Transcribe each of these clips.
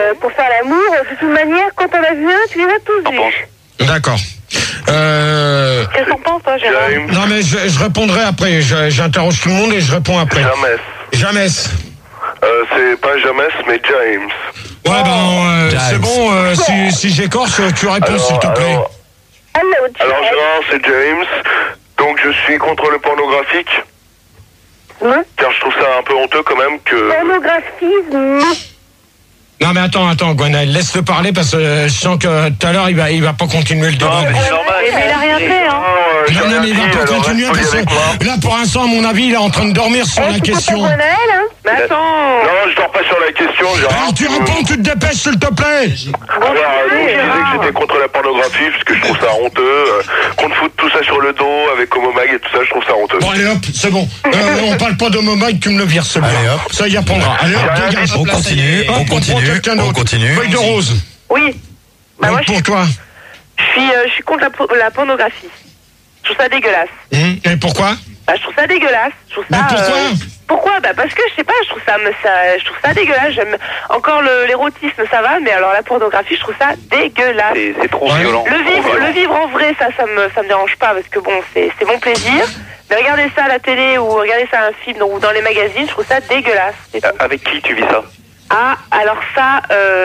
pour faire l'amour. De toute manière, quand on a vu un, tu les as tous vus. D'accord. Qu'est-ce que t'en penses, toi, Gérard? Non, mais je répondrai après. J'interroge tout le monde et je réponds après. Jamais. C'est pas James, mais James. Ouais, c'est bon. Si j'écorche, tu réponds, s'il te plaît. Alors Gérard, c'est James. Donc je suis contre le pornographique. Car je trouve ça un peu honteux quand même que... Pornographisme. Non mais attends, Gwenaël, laisse-le parler parce que je sens que tout à l'heure il va pas continuer le débat. Mais il a rien fait, hein. Non, mais il va pas continuer parce que là pour l'instant à mon avis il est en train de dormir sur la question. Mais attends. Non, je dors pas sur la question, Gérard. Alors tu réponds, tu te dépêches s'il te plaît. Donc je disais que j'étais contre la pornographie parce que je trouve ça honteux. Qu'on te foute tout ça sur le dos avec Homomag et tout ça, je trouve ça honteux. Bon allez hop, c'est bon. On parle pas d'Homomag, tu me le vires celui-là. Allez hop. Ça y apprendra. Allez hop, dégage. On continue. Feuille de rose. Oui. Bah Donc moi, pour toi. je suis contre la pornographie. Je trouve ça dégueulasse. Et pourquoi? Bah, je trouve ça dégueulasse. Je trouve ça, mais pourquoi pourquoi? Bah parce que je sais pas, je trouve ça dégueulasse. J'aime encore l'érotisme, ça va, mais alors la pornographie, je trouve ça dégueulasse. C'est trop violent. Le vivre en vrai, ça me dérange pas parce que bon, c'est mon plaisir. Mais regarder ça à la télé ou regarder ça à un film ou dans les magazines, je trouve ça dégueulasse. Avec qui tu vis ça? Ah, alors ça,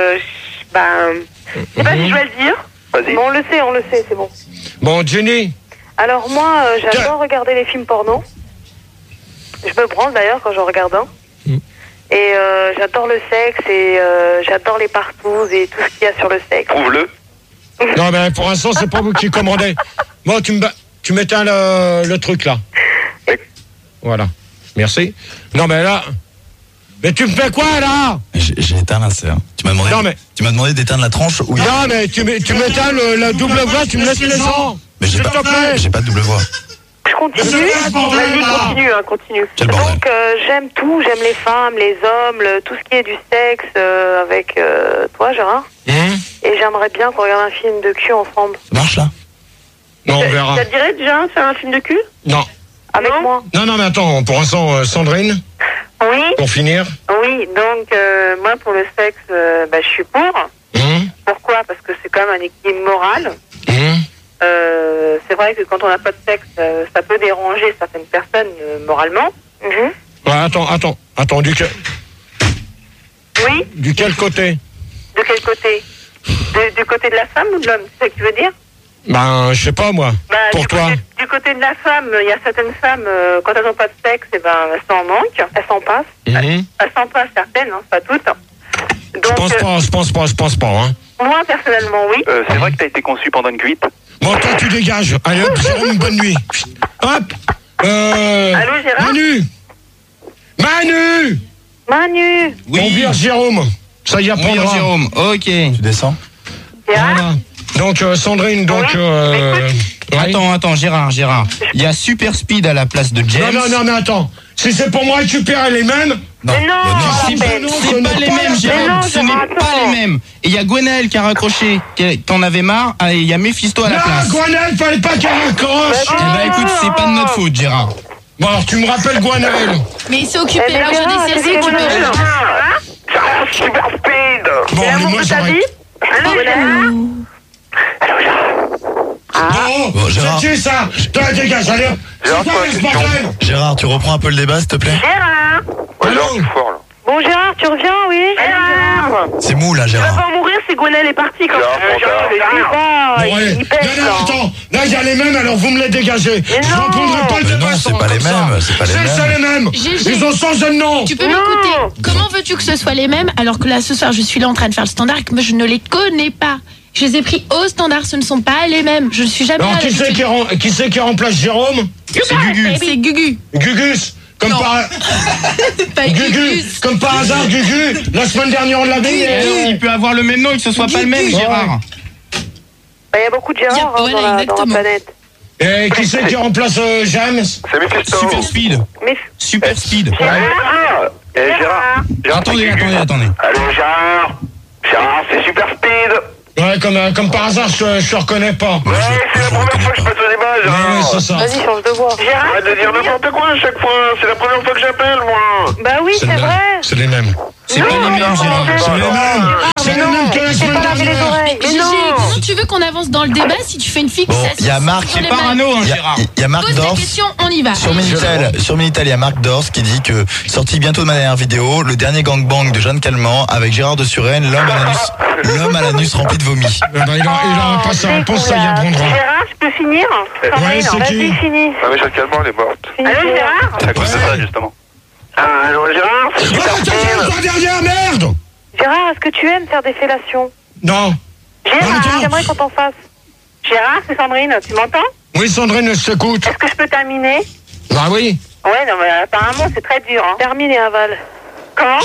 je sais pas si je vais le dire. Vas-y. Mais on le sait, c'est bon. Bon, Jenny. Alors moi, j'adore regarder les films porno. Je me branle d'ailleurs quand j'en regarde un. Et j'adore le sexe et j'adore les partous et tout ce qu'il y a sur le sexe. Prouve-le. Non mais pour l'instant c'est pas vous qui commandez. Bon, tu m'éteins le truc là. Voilà. Merci. Non mais là... Mais tu me fais quoi là? J'ai éteint là, c'est. Tu m'as demandé d'éteindre la tranche ou... Non mais tu m'éteins la double voix, tu me laisses les gens. Mais j'ai pas de double voix. Je continue. Vas-y, continue. Quel bordel. Donc j'aime tout, j'aime les femmes, les hommes, tout ce qui est du sexe avec toi, Gérard. Et j'aimerais bien qu'on regarde un film de cul ensemble. Ça marche là? Non, on verra. Ça te dirait déjà de faire un film de cul? Non. Avec moi? Non mais attends, pour l'instant Sandrine. Oui. Pour finir. Oui, donc moi pour le sexe, je suis pour. Pourquoi? Parce que c'est quand même un équilibre moral. C'est vrai que quand on n'a pas de sexe, ça peut déranger certaines personnes moralement. Ouais, attends, du quel côté? De quel côté? Du côté de la femme ou de l'homme? C'est ça que tu veux dire? Ben, je sais pas moi. Pour toi? Du côté de la femme, il y a certaines femmes, quand elles n'ont pas de sexe, elles s'en manquent, elles s'en passent. Elles s'en passent certaines, hein, pas toutes. Donc, je pense pas, hein. Moi, personnellement, oui. C'est vrai que t'as été conçu pendant une cuite? Bon, toi, tu dégages. Allez, hop, Jérôme, bonne nuit. Hop. Allô, Gérard? Manu. Oui. On vire Jérôme. Ça y apprendra. Oui, Jérôme, ok. Tu descends? Voilà. Donc, Sandrine, donc... Attends, Gérard. Il y a Super Speed à la place de James. Non, mais attends. Si c'est pour moi récupérer les mêmes... Non, c'est pas les mêmes, Jérôme. Ce n'est pas les mêmes. Et il y a Gwenaël qui a raccroché, t'en avais marre, et il y a Mephisto à la place. Non, Gwenaël, fallait pas qu'elle raccroche. Eh ben écoute, c'est pas de notre faute, Gérard. Bon, alors tu me rappelles Gwenaël. Mais il s'est occupé, là, je dis, c'est occupé. Super Speed. Bon, mais moi j'arrête. Bon, Gérard. c'est qui ça? Toi, dégage, allez. C'est quoi ce bordel? Gérard, tu reprends un peu le débat, s'il te plaît? Gérard. Allô? Bon, Gérard, tu reviens, oui? Gérard. C'est mou là, Tu vas Gérard. pas mourir si Gwenaël est parti quand même. Bon, allez. Non, attends. Là, il y a les mêmes, alors vous me les dégagez. Je répondrai pas le Mais débat. non, c'est pas les mêmes, c'est pas les mêmes. C'est les mêmes. Ils ont changé de nom. Tu peux m'écouter? Comment veux-tu que ce soit les mêmes alors que là, ce soir, je suis là en train de faire le standard et que moi, je ne les connais pas? Je les ai pris au standard, ce ne sont pas les mêmes. Je ne suis jamais Alors, là. qui c'est qui remplace Jérôme? C'est Gugu. C'est Gugu. Gugus. Pas Gugu. Comme par hasard, Gugu. La semaine dernière, on l'avait. Il peut avoir le même nom et que ce soit pas le même, Gérard. Il y a beaucoup de Gérard dans la planète. Et qui c'est qui remplace James? C'est Mephisto. Super Speed. Super Speed. Gérard. Attendez. Allô, Gérard, c'est Super Speed. Ouais, comme par hasard, je reconnais pas. Ouais, c'est la première fois que je passe au débat, Gérard. Ouais, c'est ça. Vas-y, change de voix. Gérard. Arrête de dire n'importe quoi à chaque fois. C'est la première fois que j'appelle, moi. Bah oui, c'est vrai. C'est les mêmes. C'est pas les mêmes, Gérard. C'est les mêmes. C'est les qu'on avance dans le débat si tu fais une fixation. Bon, il y a Marc, C'est parano, hein, Gérard. Il y a Marc Pose la Dors. question, on y va. Sur Minitel, il y a Marc Dors qui dit que sorti bientôt de ma dernière vidéo, le dernier gangbang de Jeanne Calment avec Gérard de Suresnes, l'homme à l'anus rempli de vomi. Il a pas sa réponse, ça y apprendra. Gérard, je peux finir? Ouais, c'est qui? Vas-y, finis. Ah mais Jeanne Calment, elle est morte. Allô, Gérard? C'est à cause de ça, justement. Ah, allô, Gérard? Attends, dernière, merde! Gérard, est-ce que tu aimes faire des fellations? Non. Gérard, Attends. j'aimerais qu'on t'en fasse. Gérard, c'est Sandrine, tu m'entends? Oui, Sandrine, je t'écoute. Est-ce que je peux terminer? Bah oui. Ouais, non, mais apparemment, c'est très dur. Hein. Termine et aval. Comment?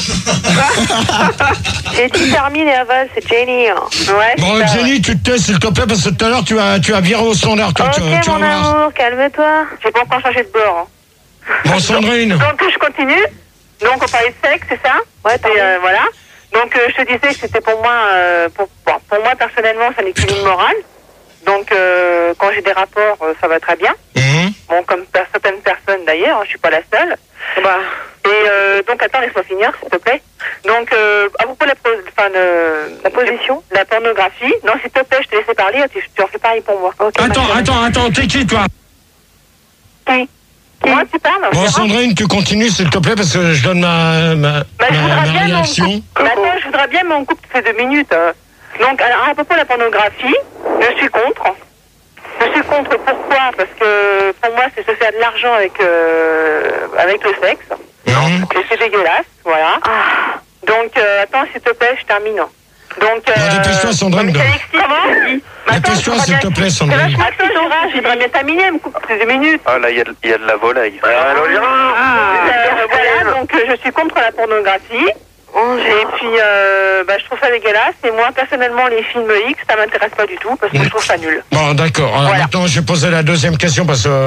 J'ai dit termine et aval, c'est Jenny. Hein. Ouais. Bon, ça, Jenny, tu te tais, s'il te plaît, parce que tout à l'heure, tu as viré au standard. Toi, Ok, tu vas mon voir. amour, calme-toi. J'ai pas encore changé de bord. Hein. Bon, Sandrine. Donc, je continue. Donc, on parlait de sexe, c'est ça? Ouais, voilà. Donc, je te disais que c'était pour moi, pour moi, personnellement, c'est un équilibre moral. Donc, quand j'ai des rapports, ça va très bien. Bon, comme certaines personnes d'ailleurs, hein, je suis pas la seule. Bah. Et donc, attends, laisse-moi finir, s'il te plaît. Donc, à propos de la position, la pornographie. Non, s'il te plaît, je te laissais parler, tu en fais pareil pour moi. Okay, Attends, t'es qui, toi? Qui? Moi, tu parles? Bon, Sandrine, tu continues, s'il te plaît, parce que je donne ma réaction. Attends, je voudrais bien mon couple fait 2 minutes. Donc, alors, à propos de la pornographie, je suis contre. Je suis contre, pourquoi? Parce que pour moi, c'est se faire de l'argent avec le sexe. Et c'est dégueulasse, voilà. Donc, attends, s'il te plaît, je termine. Donc, dépêche-toi, Sandrine. Comment? Dépêche-toi, s'il te plaît, Sandrine. Attends, Gérard, j'aimerais bien terminer, elle me coupe 2 minutes. Ah là, il y a de la volaille. Allô, Gérard? Voilà, donc je suis contre la pornographie. Et puis, je trouve ça dégueulasse. Et moi, personnellement, les films X, ça m'intéresse pas du tout parce que je trouve ça nul. Bon, d'accord. Alors maintenant, je vais poser la deuxième question parce que...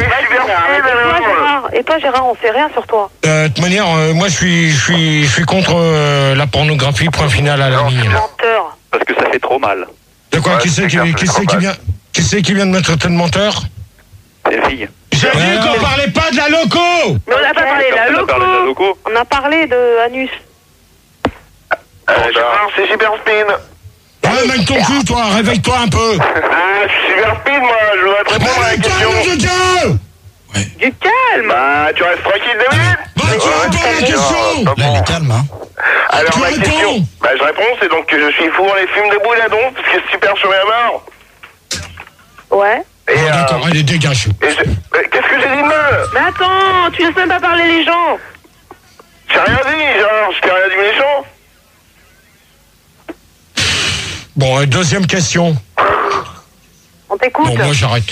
Et toi, Gérard, on sait rien sur toi. de toute manière, moi, je suis contre la pornographie, point final à la ligne. Menteur. Parce que ça fait trop mal. De quoi? Qui c'est qui vient de me traiter de menteur? C'est une fille. J'ai dit qu'on parlait pas de la loco. Mais on n'a pas parlé de la loco. On a parlé de anus. Gérard, c'est Super Spin. Ouais, mec ton cul, toi, réveille-toi un peu. Ah, Super Spin, moi, je voudrais te répondre à la question. Du calme. Bah, tu restes tranquille 2 minutes. Bah, tu réponds à la question. Là, il est calme, hein. Alors, Tu ma réponds. question, je réponds, c'est donc que je suis fou dans les films de Bouladon, parce que c'est super sur la mort. Ouais. Et, Bon, d'accord, allez, dégage. qu'est-ce que j'ai dit de mal? Mais attends, tu laisses même pas parler les gens. J'ai rien dit, genre, je t'ai rien dit méchant. Bon, deuxième question. On t'écoute. Bon, moi, j'arrête.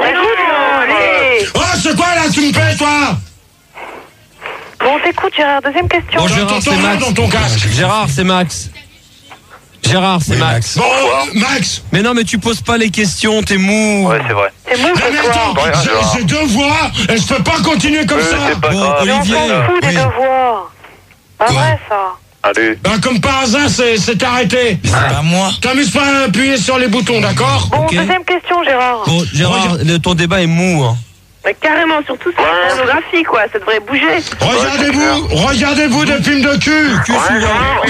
Allez. Oh, c'est quoi, là, tu me paies, toi? Bon, on t'écoute, Gérard. Deuxième question. Bon, Gérard, c'est Max. Dans ton casque. Gérard, c'est Max. Gérard, c'est Oui, Max. Bon, Max. Mais non, mais tu poses pas les questions, t'es mou. Ouais, c'est vrai. C'est mou, Mais c'est quoi? attends, j'ai 2 voix et je peux pas continuer comme ça. C'est pas Bon, grave. Mais on Olivier. s'en fout des Oui. devoirs. Pas Quoi? vrai, ça. Allez. Ben, comme par hasard, c'est arrêté. Mais c'est pas moi. T'amuses pas à appuyer sur les boutons, d'accord? Bon, Ok. deuxième question, Gérard. Bon, Gérard, ton débat est mou. Hein. Mais carrément, surtout sur la pornographie, quoi. Ça devrait bouger. Regardez-vous des films de cul. Tu es souvent.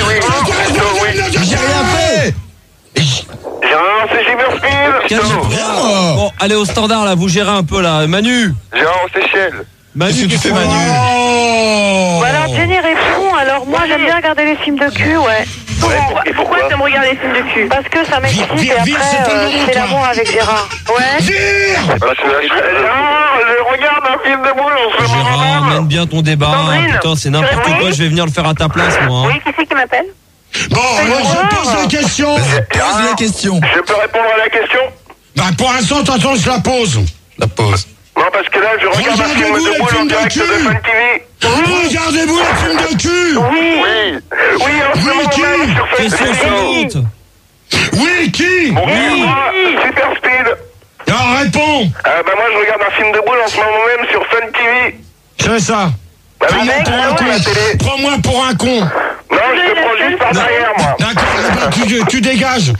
J'ai rien fait. Gérard, c'est Super Spin. Vraiment. Bon, allez au standard là, vous gérez un peu là. Manu. Gérard, c'est Shell. Manu, Qu'est-ce que tu fais, Manu? Oh. Bah alors, Jenny répond. Alors, moi, j'aime bien regarder les films de cul, ouais. Et pourquoi t'aimes regarder les films de cul? Parce que ça m'excite et Vire, c'est après, pas le moment, je fais toi. l'amour avec Gérard. Ouais. Vire. Parce que Gérard, je regarde un film de boule, on se Gérard, mène bien ton débat. Sandrine, Putain, c'est n'importe tu réponds? quoi, je vais venir le faire à ta place, moi. Hein. Oui, qui c'est qui m'appelle? Bon, alors je pose la question. Pose la question. Je peux répondre à la question? Bah, pour l'instant, t'attends, je la pose. La pause. Non, parce que là, je regarde un film Regardez-vous de les boule en films de direct de cul. Fun TV. Regardez-vous les films de cul. Oui, en ce moment qui même sur Fun Question TV. suivante. Oui, qui? Bon, moi, Super Speed. Non, réponds. Moi, je regarde un film de boule en ce moment même sur Fun TV. C'est ça. Bah, oui, Prends-moi pour un à la con. télé. Prends-moi pour un con. Non, je te prends juste par derrière, moi. D'accord, tu dégages.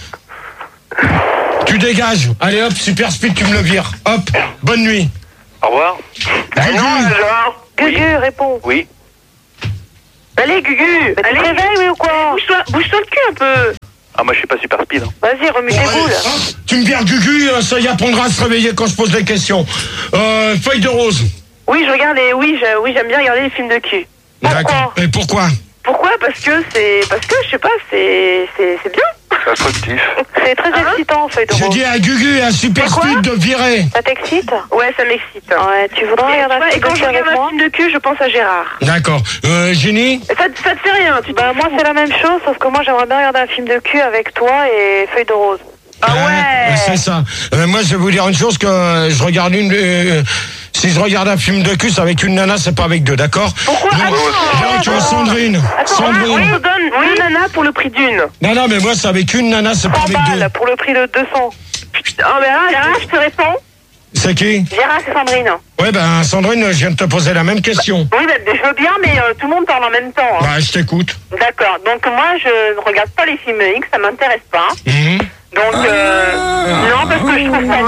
Tu dégages. Allez hop, Super Speed, tu me le vires. Hop, bonne nuit. Au revoir. Gugu. Non, Gérard. Gugu, réponds. Oui. Allez, Gugu. Allez, réveille, oui, ou quoi? Bouge-toi le cul un peu. Ah, moi je suis pas super speed. Vas-y, remue tes boules. Tu me vires Gugu, ça y apprendra à se réveiller quand je pose les questions. Feuille de rose. Oui, je regarde j'aime bien regarder les films de cul. D'accord. Et pourquoi? Pourquoi? Parce que je sais pas, c'est bien. C'est instructif. C'est très excitant, feuille de rose. J'ai dit à Gugu et à Super Speed de virer. Ça t'excite? Ouais, ça m'excite. Ouais, tu voudrais regarder un film de cul? Et quand je regarde un film de cul, je pense à Gérard. D'accord. Génie? Ça te fait rien, moi c'est la même chose, sauf que moi j'aimerais bien regarder un film de cul avec toi et feuille de rose. Ah ouais. C'est ça. Moi, je vais vous dire une chose, que je regarde si je regarde un film de cul, c'est avec une nana, c'est pas avec deux, d'accord? Pourquoi? Tu vois, Sandrine. Sandrine. On te donne deux nanas pour le prix d'une. Non, mais moi, c'est avec une nana, c'est pas avec deux. Pour le prix de 200. Oh, mais là, Gérard, je te réponds. C'est qui? Gérard, c'est Sandrine. Ouais, Sandrine, je viens de te poser la même question. Oui, je veux bien, mais tout le monde parle en même temps. Bah, je t'écoute. D'accord. Donc, moi, je ne regarde pas les films X, ça m'intéresse pas. Donc, non, parce que je trouve ça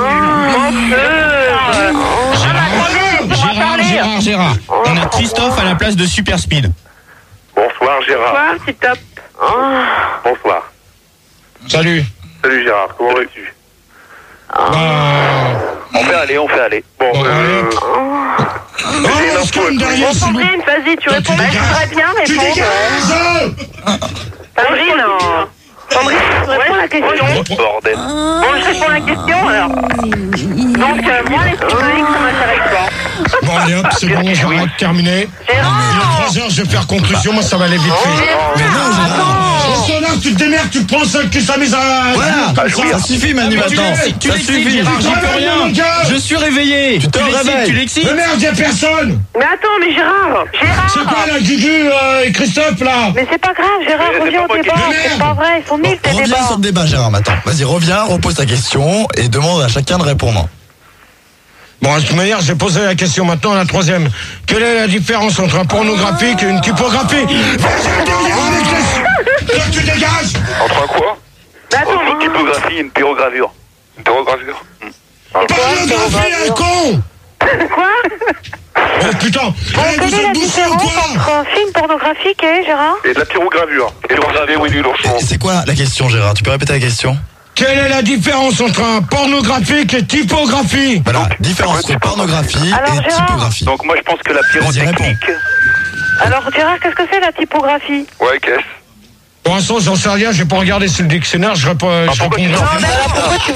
nul. Gérard. On a Christophe à la place de Super Speed. Bonsoir Gérard. Bonsoir, c'est top. Bonsoir. Salut. Salut Gérard, comment vas-tu? On fait aller. Bon, on se calme derrière, Sandrine, vas-y, tu réponds. Je voudrais bien répondre. Sandrine, tu réponds à la question. Bordel. Bon, je réponds à la question, alors. Donc, moi, les films X, ça m'intéresse pas. Bon, allez hop, c'est bon, j'arrête, terminé. Il y a 3 heures, je vais faire conclusion, moi ça va aller vite fait. Mais non, Gérard, tu te démerdes, tu te prends ça qui s'amuse à... Voilà, ça suffit Manu maintenant. Tu Ça l'excites, suffit. Gérard, j'y peux rien. Je suis réveillé. Tu te réveilles. Tu l'excites. Mais merde, y'a personne. Mais attends, mais Gérard. C'est quoi là, Gugu et Christophe là? Mais c'est pas grave, Gérard, reviens au débat. C'est pas vrai, ils sont nuls tes Reviens débats. sur le débat Gérard maintenant. Vas-y, reviens, repose ta question et demande à chacun de répondre. Bon, de toute manière, j'ai posé la question maintenant, la troisième. Quelle est la différence entre un pornographique et une typographie? Tu dégages. Entre un quoi? Mais attends, Entre une typographie et une pyrogravure. Une pyrogravure? Pornographie, un con. Quoi? Oh putain. Quelle est la différence entre un film pornographique et Gérard? Et de la pyrogravure. Pyrogravée, oui, du lourd. C'est quoi la question Gérard? Tu peux répéter la question? Quelle est la différence entre un pornographique et typographie? Voilà, différence entre pornographie Alors, et Gérard. typographie. Donc moi je pense que la Vas-y, pyrotechnique... Alors, Gérard, qu'est-ce que c'est la typographie? Ouais, qu'est-ce? Pour l'instant, j'en sais rien, j'ai pas regardé sur le dictionnaire, je réponds. pourquoi tu Non, mais alors pourquoi tu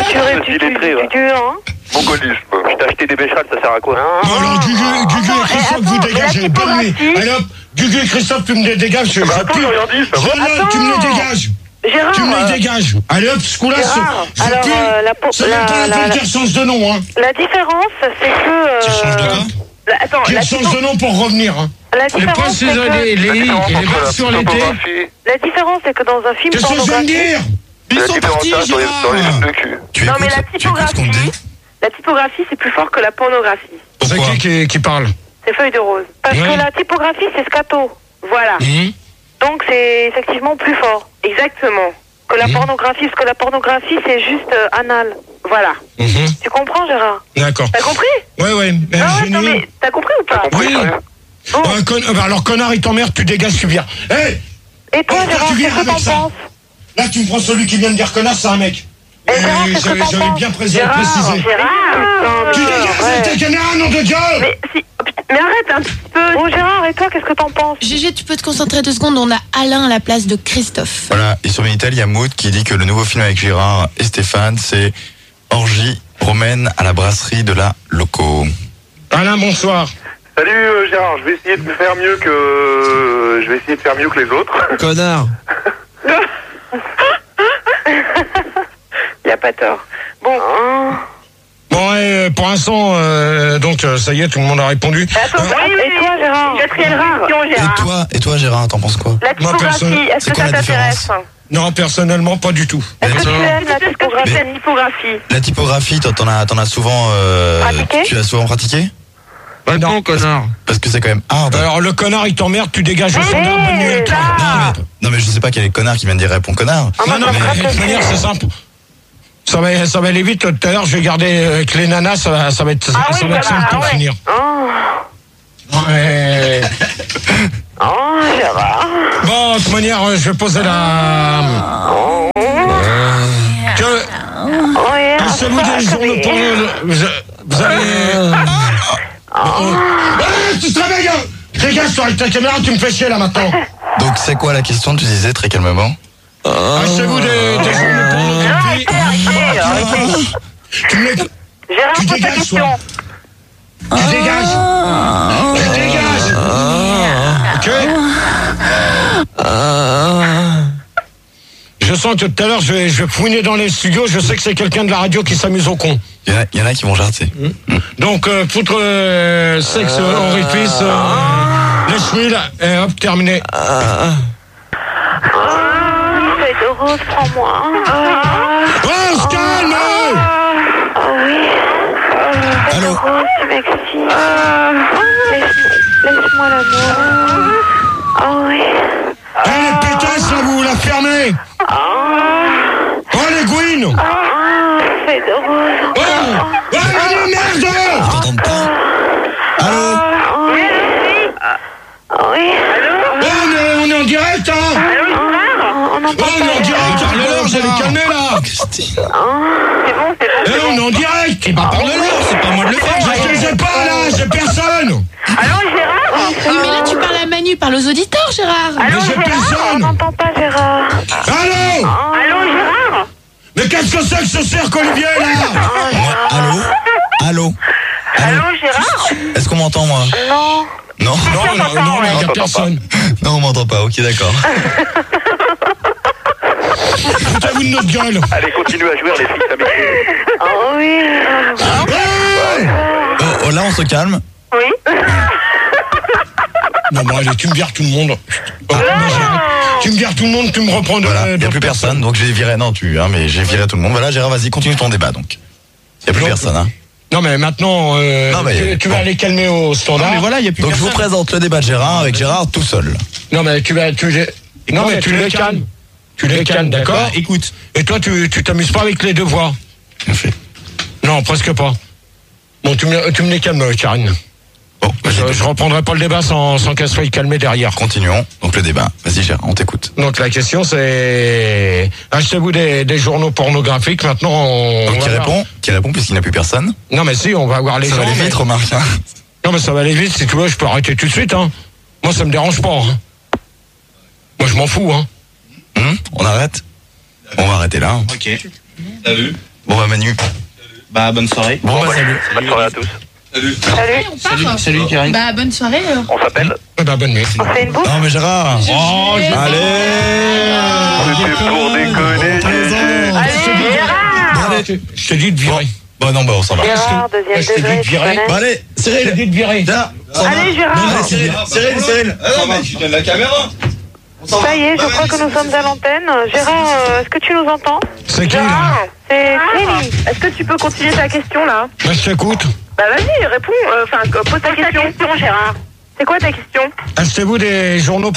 Mongolisme. Je t'ai acheté des béchales, ça sert à quoi? Non, alors Gugu et Christophe, vous dégagez. Bonne nuit. Allez hop, Gugu et Christophe, tu me les dégages. Attends, j'ai rien dit, ça va. Tu me les dégages. Gérard, Tu me les dégages. Allez hop, ce coup-là, c'est même pas la peine qu'il change de nom, hein. la différence, c'est que... Tu changes de quoi? Attends, Qu'il change de nom pour revenir, hein. la Les différence, points c'est que... saisonniers, les i et les verres sur l'été. La différence, c'est que dans un film Qu'est-ce que je viens de pornographique... dire? Ils sont partis, dans les films de cul. Tu Non, mais écoutes ce qu'on te dit? la typographie, c'est plus fort que la pornographie. C'est Pourquoi? qui parle? C'est feuille de rose. Parce que la typographie, c'est scato. Voilà. Donc, c'est effectivement plus fort. Exactement. Que la pornographie, parce que la pornographie, c'est juste anal. Voilà. Tu comprends, Gérard? D'accord. T'as compris? Ouais. Non, mais t'as compris ou pas? Oui. Alors, connard, il t'emmerde, tu dégages, tu viens. Hé! Et toi, Gérard, tu viens qu'est-ce que avec t'en ça. penses? Là, tu me prends celui qui vient de dire connard, c'est un mec. Gérard, qu'est-ce que t'en J'avais penses? bien précisé. Gérard, Tu dégages, t'es connard, nom de Dieu! Mais arrête un petit peu. Oh, Gérard, et toi, qu'est-ce que t'en penses? Gégé, tu peux te concentrer 2 secondes, on a Alain à la place de Christophe. Voilà, et sur Minitel, il y a Maud qui dit que le nouveau film avec Gérard et Stéphane, c'est Orgie romaine à la brasserie de la Loco. Alain, bonsoir. Salut Gérard, je vais essayer de faire mieux que les autres. Connard. Il a pas tort. Bon. Bon, pour l'instant, donc, ça y est, tout le monde a répondu. Attends, et toi, Gérard? Et toi Gérard, t'en penses quoi? La typographie, est-ce c'est que quoi ça la t'intéresse? différence? Non, personnellement, pas du tout. Est-ce que tu aimes la typographie? La typographie, t'en as souvent... Pratiqué? Tu l'as souvent pratiqué? Pas non, connard. Parce que c'est quand même hard. Alors, le connard, il t'emmerde, tu dégages le standard, bonne nuit à toi. Non mais je sais pas quel est le connard qui vient de dire répond connard. Non, mais de toute manière, c'est simple. Ça va aller vite. Tout à l'heure, je vais garder avec les nanas, ça va être simple pour finir. Ouais. Oh, Gérard. Bon, de toute manière, je vais poser la... vous avez... tu te réveilles! Dégage sur ta caméra, tu me fais chier là maintenant. Donc c'est quoi la question, tu disais très calmement? Achetez-vous des journaux pornographiques. Gérard, Tu pose ta dégages, question. toi. Tu dégages. Tu dégages. Ok. Je sens que tout à l'heure, je vais fouiner dans les studios. Je sais que c'est quelqu'un de la radio qui s'amuse au con. Il y en a qui vont jarter. Donc, foutre sexe, orifice, lèche-huile, et hop, terminé. Feuille de rose, prends-moi. Oh, on se calme! Oui. Feuille de rose, tu m'excites. Laisse-moi l'amour. Oh oui. Eh, les pétasses, là, vous la fermez! Oh, les gouines! Feuille de rose. Oh, Manu, merde! Je t'entends pas. Allô? Oui. Oh, on est en direct, hein! On n'entend Oh, on est en direct! Parle-leur, j'allais calmer, là! C'est bon. Eh, on est en direct! Eh ben, parle-leur, c'est pas moi de le faire. Je les ai pas, là! J'ai personne! Allô, Gérard? Oui, mais là, tu parles à Manu, parle aux auditeurs, Gérard. Mais j'ai On personne! n'entend pas, Gérard. Allô! Allô, Gérard? Mais qu'est-ce que c'est que ce cirque, Olivier, là? Allô? Allô? Allô, Gérard? Est-ce qu'on m'entend, moi? Non. Non? Non, il n'y a personne. Non, on m'entend pas, ok, d'accord. Foutez-vous de notre gueule! Allez, continuez à jouer, les filles, ça m'écrit. Oh oui. Oh, là, on se calme. Oui. Non, bon, allez, tu me vires tout le monde. Oh, tu me vires tout le monde, tu me reprends de... Voilà, il n'y a plus personne, donc j'ai viré, mais j'ai viré tout le monde. Voilà, Gérard, vas-y, continue ton débat, donc. Il n'y a plus personne, hein. Non, mais maintenant, tu vas aller calmer au standard. Non, mais voilà, il y a plus Donc je vous personne. présente le débat de Gérard avec Gérard tout seul. Non, mais tu les calmes. Tu les calmes, d'accord? Écoute. Et toi, tu t'amuses pas avec les deux voix? Bien fait. Non, presque pas. Bon, tu me les calmes, Karine. Bon, Je reprendrai pas le débat sans qu'elle soit calmée derrière. continuons. Donc le débat. Vas-y Gérard, on t'écoute. Donc la question c'est, achetez-vous des journaux pornographiques. Maintenant, on Donc va voir. qui répond puisqu'il n'y a plus personne. Non, mais si, on va voir les Ça gens. va aller vite, remarque. Hein. Non, mais ça va aller vite. Si tu veux, je peux arrêter tout de suite. Hein. Moi, ça me dérange pas. Hein. Moi, je m'en fous. Hein. On arrête. On va arrêter là. Ok. Salut. Bon bah Manu. Bah, bonne soirée. Bon bah salut. Bonne soirée à tous. Salut. On part. Salut, Karine. Bah, bonne soirée. On s'appelle? Eh ben, bonne nuit. On fait une bouffe? Non mais Gérard. Oh, C'était pour déconner, Allez, Gérard! Je te dis de virer. Bon non bah on s'en va. Gérard, deuxième je t'ai dit degré, de tu virer. connais. Bon allez, Je te Cyril. dis de virer. Viens. on s'en va. Allez, Gérard! Non, Cyril. Ah non, mais tu tiens la caméra. Ça y est, je crois que nous sommes à l'antenne. Gérard, est-ce que tu nous entends? C'est qui, là? Gérard, c'est Clélie. Est-ce que tu peux continuer ta question, là? Moi, je t'écoute. Bah vas-y, réponds. Pose ta question, Gérard. C'est quoi ta question? Achetez-vous des journaux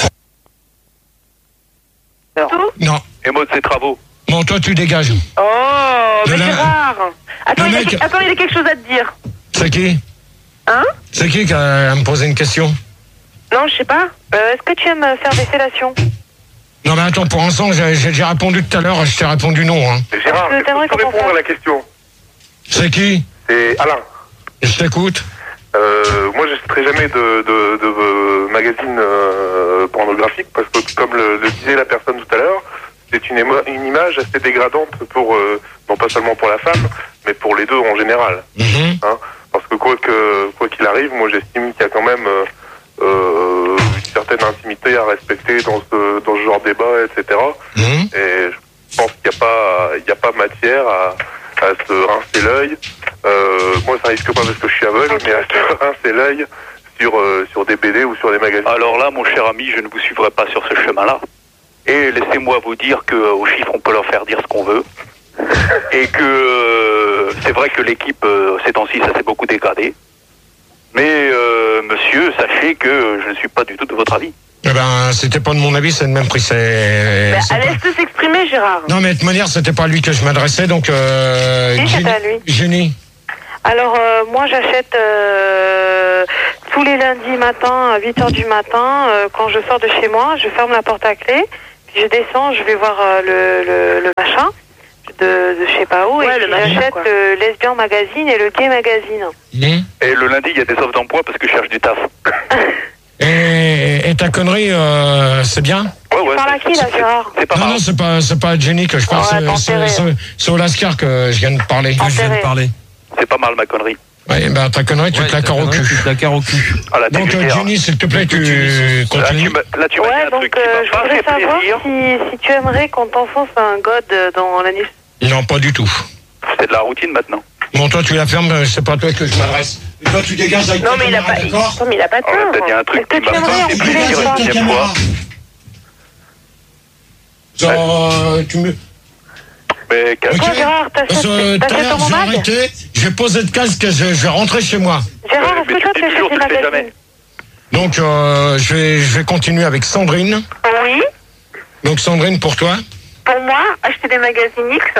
Non. Et mode ses travaux. Bon, toi, tu dégages. Oh, mais Le la- Gérard! Attends, le il mec- a quelque chose à te dire. C'est qui? Hein? C'est qui a me posé une question? Non, je sais pas. Est-ce que tu aimes faire des fellations? Non, mais attends, pour l'instant, j'ai déjà répondu tout à l'heure, je t'ai répondu non. Hein. Gérard, Est-ce que t'aimerais je peux qu'on répondre fasse à la question. C'est qui? C'est Alain. Je t'écoute. Moi, je ne citerai jamais de magazine pornographique parce que, comme le disait la personne tout à l'heure, c'est une image assez dégradante pour, non pas seulement pour la femme, mais pour les deux en général. Mhm. Hein, parce que quoi qu'il arrive, moi j'estime qu'il y a quand même une certaine intimité à respecter dans ce genre de débat, etc. Mhm. Et je pense qu'il n'y a pas matière à se rincer l'œil. Moi, ça risque pas parce que je suis aveugle, mais à se rincer l'œil sur des BD ou sur des magazines. Alors là, mon cher ami, je ne vous suivrai pas sur ce chemin-là. Et laissez-moi vous dire qu'aux chiffres, on peut leur faire dire ce qu'on veut. Et que c'est vrai que l'équipe, ces temps-ci, ça s'est beaucoup dégradé. Mais, monsieur, sachez que je ne suis pas du tout de votre avis. Eh ben, c'était pas de mon avis, c'est le même prix. Laisse-le s'exprimer, Gérard. Non, mais de toute manière, c'était pas à lui que je m'adressais, donc... Si, c'était à lui. Jenny. Alors, moi, j'achète tous les lundis matin, à 8h du matin, quand je sors de chez moi, je ferme la porte à clé, puis je descends, je vais voir le machin, je je sais pas où, et j'achète le Lesbian Magazine et le Gay Magazine. Et le lundi, il y a des offres d'emploi parce que je cherche du taf. Et ta connerie, c'est bien? Tu parles à qui, là, Gérard? C'est pas mal. Non, c'est pas Jenny que je parle, c'est au Lascar que je viens de parler. C'est pas mal, ma connerie. Ouais, ben ta connerie, tu te la carres au cul. Donc, Jenny, s'il te plaît, tu continues. Là, tu m'as dit un truc qui je m'a pas voudrais fait savoir plaisir. si tu aimerais qu'on t'enfonce un god dans l'anus. Non, pas du tout. C'est de la routine maintenant. Bon, toi, tu la fermes, c'est pas à toi que je m'adresse. Et toi, tu dégages avec ta caméra, d'accord? Non, mais il a pas de On a peut-être dit un truc qui m'a pas fait plaisir une deuxième fois. Genre, tu me... Mais Toi, Gérard, t'achètes ton mag? arrêté, je vais poser le casque, je vais rentrer chez moi. Gérard, est-ce que toi, tu achètes des magazines? Donc, je vais continuer avec Sandrine. Oui. Donc, Sandrine, pour toi? Pour moi, acheter des magazines X.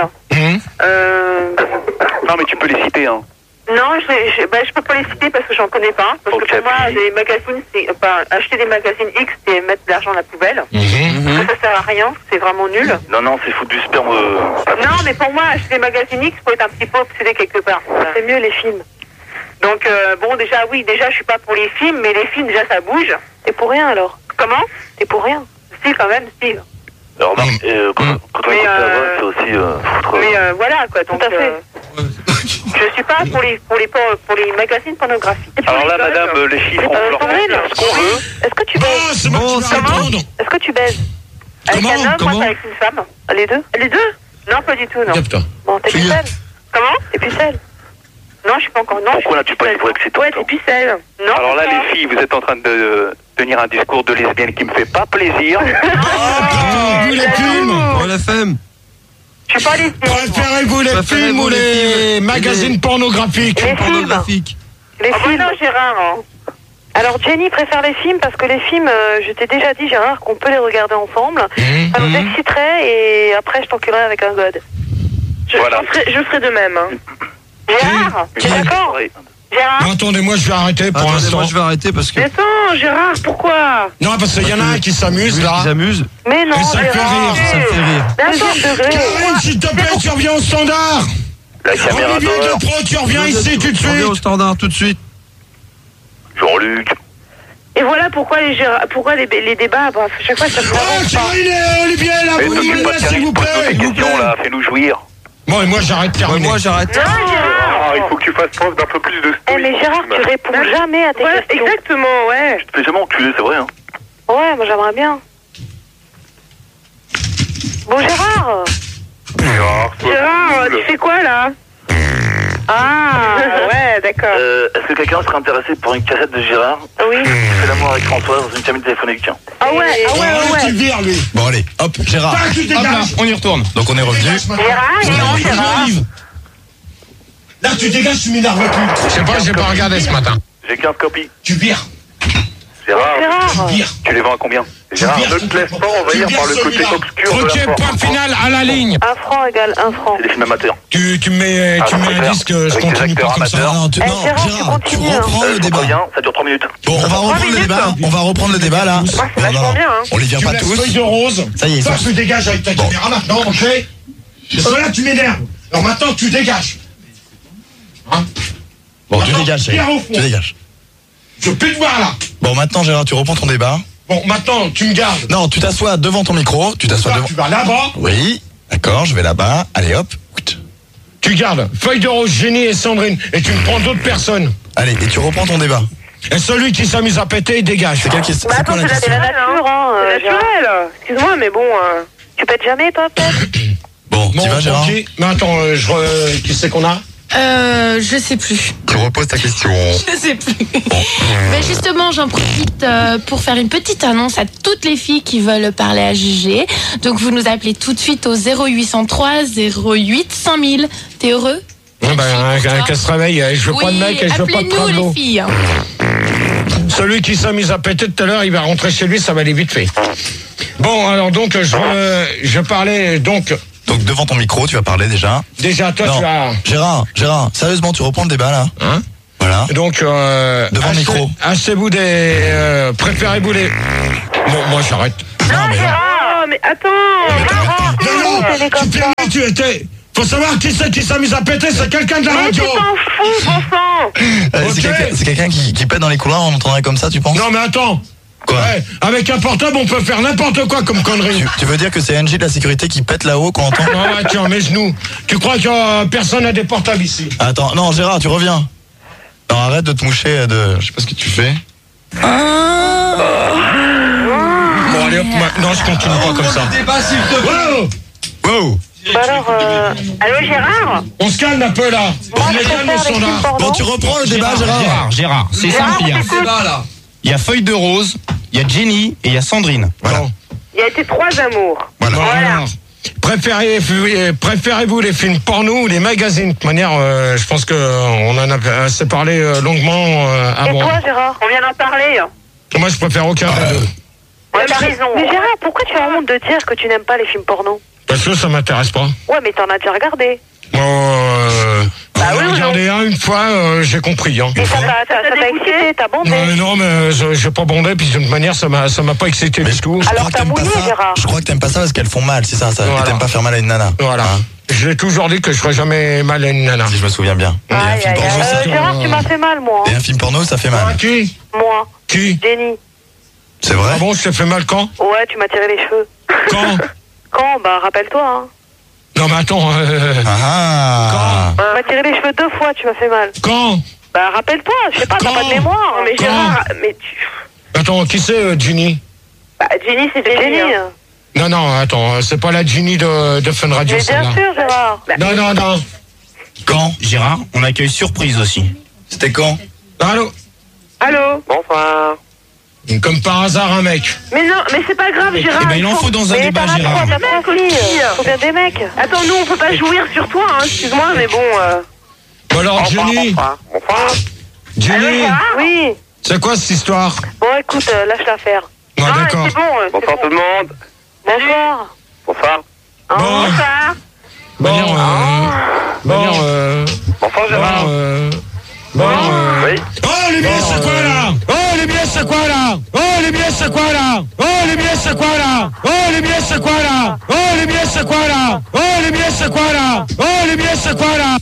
Non, mais tu peux les citer, hein. Non, je peux pas les citer parce que j'en connais pas. Parce que pour moi, les magazines, acheter des magazines X, c'est mettre de l'argent à la poubelle. Ça sert à rien, c'est vraiment nul. Non, c'est foutre du sperme. Non, mais pour moi, acheter des magazines X, faut être un petit peu obsédé quelque part. C'est mieux les films. Donc, bon, déjà, je suis pas pour les films, mais les films, déjà, ça bouge. T'es pour rien, alors? Comment? T'es pour rien? Si, quand même, si. Alors, quand on est c'est aussi foutre... Mais voilà, quoi, donc... Tout à fait. Je suis pas pour les magazines pornographiques. Alors là, madame, les chiffres, on peut leur faire ce qu'on veut. Est-ce que tu baises? Est-ce que tu baises? Avec un homme, moi, avec une femme? Les deux? Les deux? Non, pas du tout, non. Bon, t'es pucelle? Comment? T'es pucelle? Non, je suis pas encore... Non. Pourquoi là, tu parles pour exciter? Ouais, t'es pucelle. Non. Alors là, les filles, vous êtes en train de tenir un discours de lesbienne qui me fait pas plaisir. Préférez-vous les films? Oh, la femme. Je suis pas lesbienne. Préférez-vous les films ou les magazines pornographiques? Les films. Les films. Non, Gérard. Alors, Jenny préfère les films parce que les films, je t'ai déjà dit, Gérard, qu'on peut les regarder ensemble. Ça nous exciterait et après, je t'enculerais avec un god. Je ferai de même. Gérard, tu es d'accord? Gérard? Non, attendez, moi je vais arrêter pour l'instant. Moi je vais arrêter parce que... Mais attends, Gérard, pourquoi? Non, parce qu'il y en a un qui s'amuse là. Mais non, et ça me fait rire. Ça me fait rire. D'un degré. Karine, s'il te plaît, tu reviens au standard. La caméra Olivier Depro, tu reviens ici tout de On revient au suite. standard tout de suite. Jean-Luc. Et voilà pourquoi les débats, bah, chaque fois ça me Oh, Karine et Olivier, là, vous nous menez, s'il vous plaît. Fais-nous jouir. Bon, et moi j'arrête, terminé. Moi j'arrête. Non, Gérard. Il faut que tu fasses preuve d'un peu plus de Mais Gérard, tu réponds jamais à tes questions. Exactement, ouais. Je te fais jamais enculer, c'est vrai, hein. Ouais, moi j'aimerais bien. Bon, Gérard. Gérard, tu fais quoi là? Ah, ouais, d'accord. Est-ce que quelqu'un serait intéressé pour une cassette de Gérard? Oui. C'est l'amour avec Françoise dans une cabine téléphonique. Ah ouais, Tu vires, lui. Bon, allez, hop, Gérard. Tu Hop là, dégages. on y retourne. Donc on est revenu. Gérard. Là, tu dégages, tu m'énerves plus. Je sais pas, j'ai pas regardé ce matin. J'ai 15 copies. Tu vires. Gérard, Tu vires. tu les vends à combien? Gérard, ne te laisse pas envahir par le côté obscur de Ok, la force. point final à la ligne. 1 franc égale 1 franc. C'est des films amateurs. Tu mets un disque, je Avec des continue pas acteurs comme ça. amateurs. Non, Gérard, Gérard, tu tu continues, reprends le débat. Bien, ça dure 3 minutes. Bon, on va reprendre le débat. On va reprendre le débat là. c'est vachement bien, hein. On les vient Tu pas laisses tous. feuille de rose. Ça y est, Toi, ça. tu dégages avec ta caméra maintenant, ok? Parce que là, tu m'énerves. Alors maintenant, tu dégages. Hein? Bon, tu dégages, Viens au fond. tu dégages. Je veux plus te voir là. Bon, maintenant Gérard, tu reprends ton débat. Bon, maintenant, tu me gardes. Non, tu t'assois devant ton micro. Tu t'assois Toi, devant. tu vas là-bas. Oui, d'accord, je vais là-bas. Allez hop. Tu gardes feuille de rose, Jenny et Sandrine. Et tu me prends d'autres personnes. Allez, et tu reprends ton débat. Et celui qui s'amuse à péter, il dégage. C'est quelle question? Bah C'est quoi attends, la c'est question? la nature, hein. C'est naturel. Excuse-moi, mais bon, tu pètes jamais, toi, peut-être? Bon, tu vas Gérard? ok. Mais attends, qui c'est qu'on a? Je sais plus. Tu reposes ta question. Je sais plus. Mais justement, j'en profite pour faire une petite annonce à toutes les filles qui veulent parler à GG. Donc, vous nous appelez tout de suite au 0803 08 5000. T'es heureux? Qu'elle se réveille. Je veux pas de mec et je veux pas de appelez-nous travelot. les filles. Celui qui s'amuse à péter tout à l'heure, il va rentrer chez lui, ça va aller vite fait. Bon, alors donc, je parlais donc... Donc devant ton micro, tu vas parler déjà. Déjà, toi, Non. tu as... Gérard, sérieusement, tu reprends le débat là. Hein? Voilà. Donc, devant le micro. achetez-vous des... préférez-vous des... Bon, moi, j'arrête. Non, Gérard, mais attends. Non, tu permets, tu étais... Faut savoir qui c'est qui s'amuse à péter, c'est quelqu'un de la radio. Mais tu t'en fous, enfant. C'est quelqu'un qui pète dans les couloirs, on entendrait comme ça, tu penses? Non mais attends. Quoi? Ouais, avec un portable, on peut faire n'importe quoi comme connerie. Tu veux dire que c'est NG de la sécurité qui pète là-haut qu'on entend? Non, ouais, tiens, mes genoux. Tu crois que personne n'a des portables ici? Attends, non, Gérard, tu reviens. Non, arrête de te moucher Je sais pas ce que tu fais. Bon, allez hop, non, je continue pas comme ça. Wow! Bah alors, allô Gérard? On se calme un peu là. On est calme au standard. Bon, tu reprends le débat, Gérard, c'est simple. Il y a Feuille de Rose, il y a Jenny et il y a Sandrine. Voilà. Il y a été 3 amours. Voilà. Préférez-vous les films porno ou les magazines? De toute manière, je pense qu'on en a assez parlé longuement avant. Et toi Gérard? On vient d'en parler. Moi, je préfère aucun des deux. Ouais, t'as raison. Mais Gérard, pourquoi tu as honte de dire que tu n'aimes pas les films porno? Parce que ça m'intéresse pas. Ouais, mais t'en as déjà regardé. J'en ai regardé une fois, j'ai compris. Hein. Et ça t'a excité, t'as bondé. Non, mais j'ai pas bondé, puis de toute manière, ça m'a pas excité du tout. Alors t'as mouillé, Gérard. Je crois que t'aimes pas ça parce qu'elles font mal, c'est ça. Voilà. Et t'aimes pas faire mal à une nana. Voilà. Hein? Je l'ai toujours dit que je ferais jamais mal à une nana. Si je me souviens bien. Gérard, tu m'as fait mal, moi. Et un film porno, ça fait mal. Qui? Moi. Qui? Jenny. C'est vrai? Ah bon, je t'ai fait mal quand? Ouais, tu m'as tiré les cheveux. Quand? Quand? Bah, rappelle-toi, hein. Non, mais attends. Quand? Tu m'as tiré les cheveux 2 fois, tu m'as fait mal. Quand? Bah, rappelle-toi, je sais pas, t'as pas de mémoire. Mais Gérard, mais tu... Attends, qui c'est, Ginny? Bah, Jenny, c'est Jenny. Non, attends, c'est pas la Ginny de Fun Radio, mais bien sûr, Gérard. Non. Quand? Gérard, on accueille surprise aussi. C'était quand? Allô? Bonsoir. Comme par hasard, un mec. Mais non, mais c'est pas grave, Gérard. Eh ben, il en faut dans un débat, Gérard. Faut bien des mecs. Attends, nous, on peut pas jouir sur toi, hein, excuse-moi, mais bon... Alors, Ginny? Bonsoir. Ginny? Oui. C'est quoi cette histoire? Bon, écoute, lâche l'affaire. Ouais, d'accord. C'est bon, Bonsoir tout le monde. Bonsoir. Bonsoir. Bonsoir. Bonsoir Gérard. Oui. Oh, les billets, c'est quoi là? Oh, les billets, c'est quoi là? Oh, les billets, c'est quoi là? Oh, les billets, c'est quoi là? Oh, les billets, c'est quoi là? Oh, les billets, c'est quoi là? Oh, les billets, c'est quoi là? Oh, les billets, c'est quoi là?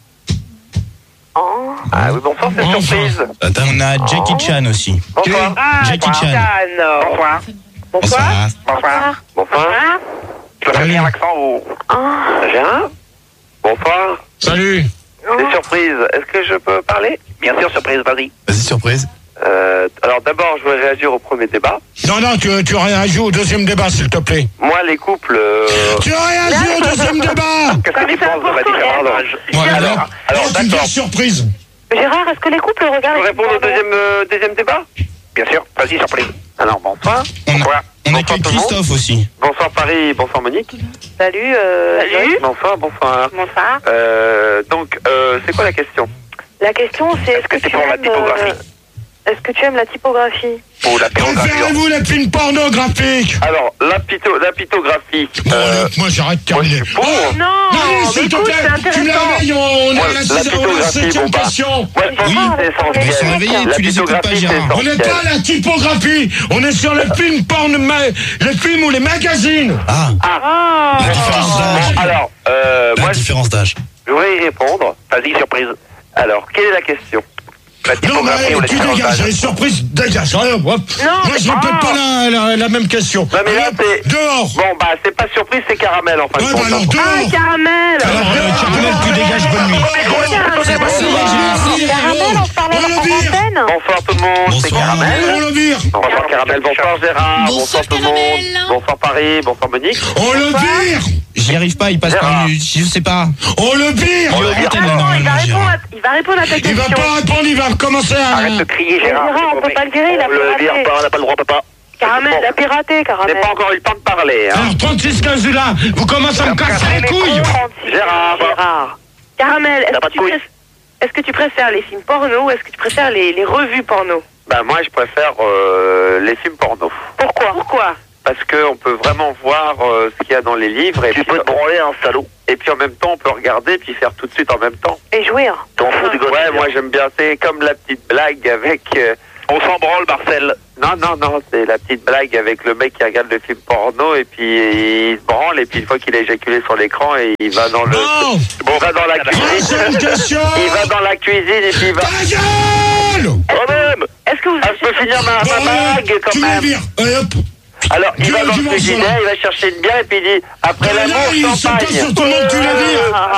Ah oui, bonsoir, c'est surprise. On a Jackie Chan aussi. Bonsoir. Jackie Chan. Bonsoir. Bonsoir. Bonsoir. Tu vas faire bien l'accent ou... Gérard. Bonsoir. Salut. C'est surprise. Est-ce que je peux parler? Bien sûr, surprise, vas-y. Vas-y, surprise. Alors d'abord, je voudrais réagir au premier débat. Non, tu réagis au deuxième débat, s'il te plaît. Moi, les couples... Tu réagis au deuxième débat. Qu'est-ce que tu penses de ma différence d'âge? Alors, tu me fais surprise. Gérard, est-ce que les couples regardent... Tu veux répondre au deuxième débat? Bien sûr, vas-y, surprise. Alors, bonsoir. On accueille Christophe aussi. Bonsoir Paris, bonsoir Monique. Salut. Bonsoir. Bonsoir. Donc, c'est quoi la question? La question, c'est est-ce que tu pour la aimes... typographie? Est-ce que tu aimes la typographie? Ou la pyrographie? Préférez-vous les films pornographiques? Alors, la pythographie... Bon, moi, j'arrête de terminer. Bon, Non, mais s'il te écoute, plaît, c'est tu me intéressant. réveilles, on est à la 7e question. Moi, je pense que c'est Ils sont essentiel. réveillés, La tu les écoutes pas, pythographie, c'est Gérard. On n'est pas à la typographie, on est sur les films les films ou les magazines. La différence d'âge. Alors, moi, La différence d'âge. je voudrais y répondre. Vas-y, surprise. Alors, quelle est la question? La Non, typographie ou mais la tu différence dégages, d'âge? les surprises, dégage. Moi, je répète pas la même question. Non, mais là, Allez, c'est... dehors. Bon, bah, c'est pas surprise, c'est caramel, en fin de Ouais, compte. bah alors, dehors. Caramel. Alors, Caramel, tu dégages, bonne nuit. Caramel, on se parle en antenne. Bonsoir tout le monde, c'est Bonsoir. Caramel. On le vire. Bonsoir Caramel, bonsoir Gérard, bonsoir tout le monde. Caramel. Bonsoir Paris, bonsoir Monique. On le vire. J'y arrive pas, il passe par Gérard. une... Je sais pas. On le vire. On le vire. Antenne, Non, il normalement, Gérard. va répondre à ta Il question. va pas répondre, il va commencer à... Arrête de crier Gérard. Gérard, on peut pas le virer, il a On le piraté. vire pas, on n'a pas le droit, papa. Caramel, il a piraté, Je Caramel. n'ai pas encore eu le temps de parler, hein. Alors, 36-15 là, vous commencez à me casser les couilles. Gérard. Caramel, T'as pas de couilles. est-ce que tu préfères les films porno ou est-ce que tu préfères les revues porno? Bah moi je préfère les films porno. Pourquoi? Parce qu'on peut vraiment voir ce qu'il y a dans les livres. Et tu peux te branler un salaud. Et puis en même temps on peut regarder puis faire tout de suite en même temps. Et jouir. T'en fous du gosse. Ouais, moi j'aime bien. C'est comme la petite blague avec On s'en branle, Marcel. Non, c'est la petite blague avec le mec qui regarde le film porno et puis il se branle et puis une fois qu'il a éjaculé sur l'écran, il va dans le... Non. Il va dans la cuisine. Il va dans la cuisine et puis il va... Ta gueule! Quand même. Est-ce que vous... je peux finir ma blague quand même. Tu me hop. Alors, il va dans le frigidaire, il va chercher une bière et puis il dit après l'amour, champagne. C'est pas sur tout le monde, tu l'as vu.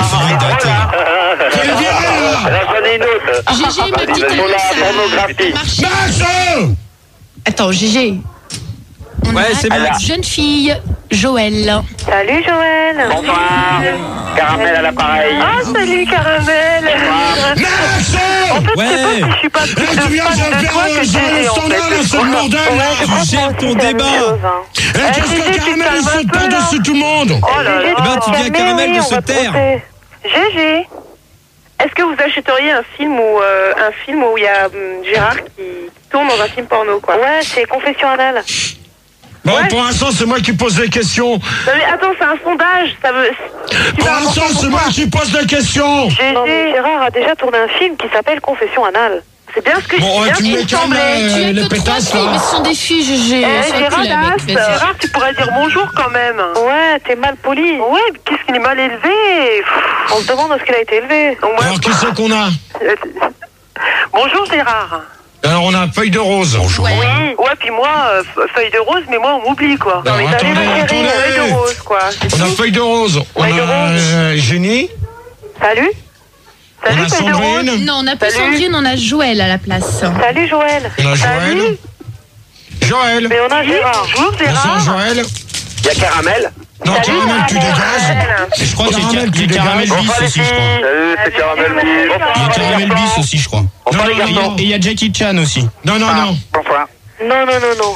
Là, j'en ai une autre. GG, ma petite Pour la pornographie. Max! Attends, GG. On a une jeune fille, Joël. Salut Joël. Bonsoir. Caramel à l'appareil. Ah, salut Caramel. Max! En fait, c'est pas si je suis pas plus tu viens de toi que j'ai, en fait. c'est le bordel. Tu gères ton débat. Qu'est-ce que Caramel il saute par-dessus tout le monde? Oh là là. Eh ben, tu dis à Caramel de se taire. GG. Est-ce que vous achèteriez un film où il y a Gérard qui tourne dans un film porno, quoi? Ouais, c'est Confession anale. Bon, pour l'instant, c'est moi qui pose les questions. Non, mais attends, c'est un sondage. Ça veut... Pour l'instant, c'est moi qui pose les questions. Gérard a déjà tourné un film qui s'appelle Confession anale. C'est bien ce que bon, je dis. Tu me calmes les pétasses, là. Mais ce sont des filles, GG. Gérard, tu pourrais dire bonjour quand même. Ouais, t'es mal poli. Ouais, qu'est-ce qu'il est mal élevé. On se demande est-ce qu'il a été élevé. Alors, qui c'est qu'on a? Bonjour Gérard. Alors, on a Feuille de Rose. Bonjour. Oui, ouais, puis moi, Feuille de Rose, mais moi, on m'oublie, quoi. Non, mais attendez. Feuille de Rose, quoi. On a Feuille de Rose. On a Génie. Salut. On a Sandrine. Non, on n'a pas Sandrine, on a Joël à la place. Salut Joël. On a Joël. Joël. Mais on a Gérard. Bonjour Gérard. Joël. Il y a Caramel. Non, Caramel, tu dégages. Je crois que c'est Caramel Bis aussi, je crois. Salut, c'est Caramel Bis. Il y a Caramel Bis aussi, je crois. Et il y a Jackie Chan aussi. Non. Bonsoir. Non.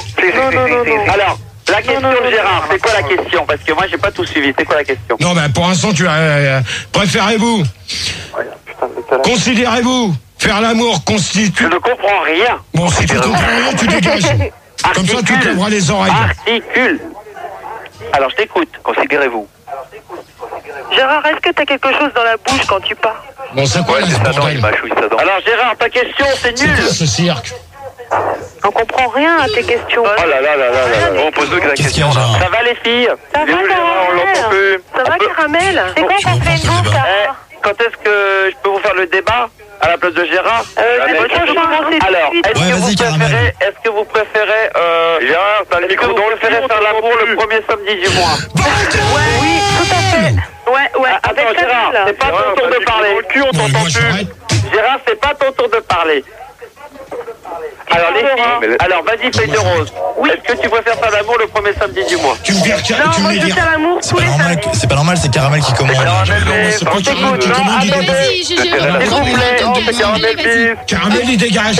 Alors, la question de Gérard, c'est quoi la question? Parce que moi, j'ai pas tout suivi. C'est quoi la question? Non, ben pour l'instant, tu as. Préférez-vous? Considérez-vous faire l'amour constitue. Je ne comprends rien. Bon, si tu comprends rien, tu dégages. Comme ça, tu te lèveras les oreilles. Articule. Alors, je t'écoute. Considérez-vous. Gérard, est-ce que t'as quelque chose dans la bouche quand tu parles? Bon, c'est quoi, c'est ça, il mâchouille ça dans. Alors, Gérard, ta question, c'est nul. C'est quoi ce cirque? On comprend rien à tes questions. Oh là là. Bon, pose-nous la question. Ça va, les filles? Ça va, Caramel? Ça va, Caramel? C'est quoi qu'on fait nous, Caramel? Quand est-ce que je peux vous faire le débat à la place de Gérard? Alors, est-ce que vous préférez Gérard, t'as le micro dans le faire l'amour le premier samedi du mois? Oui, tout à fait. Ouais. Attends, Gérard, c'est pas ton tour de parler. Gérard, c'est pas ton tour de parler. Alors, les filles, alors vas-y, Feuille de Rose. Est-ce que tu préfères faire l'amour le premier samedi du mois? Non, moi je fais l'amour tous les samedis. C'est pas normal, c'est Caramel qui commande. C'est pas Caramel qui commande, il dégage. Caramel, il dégage.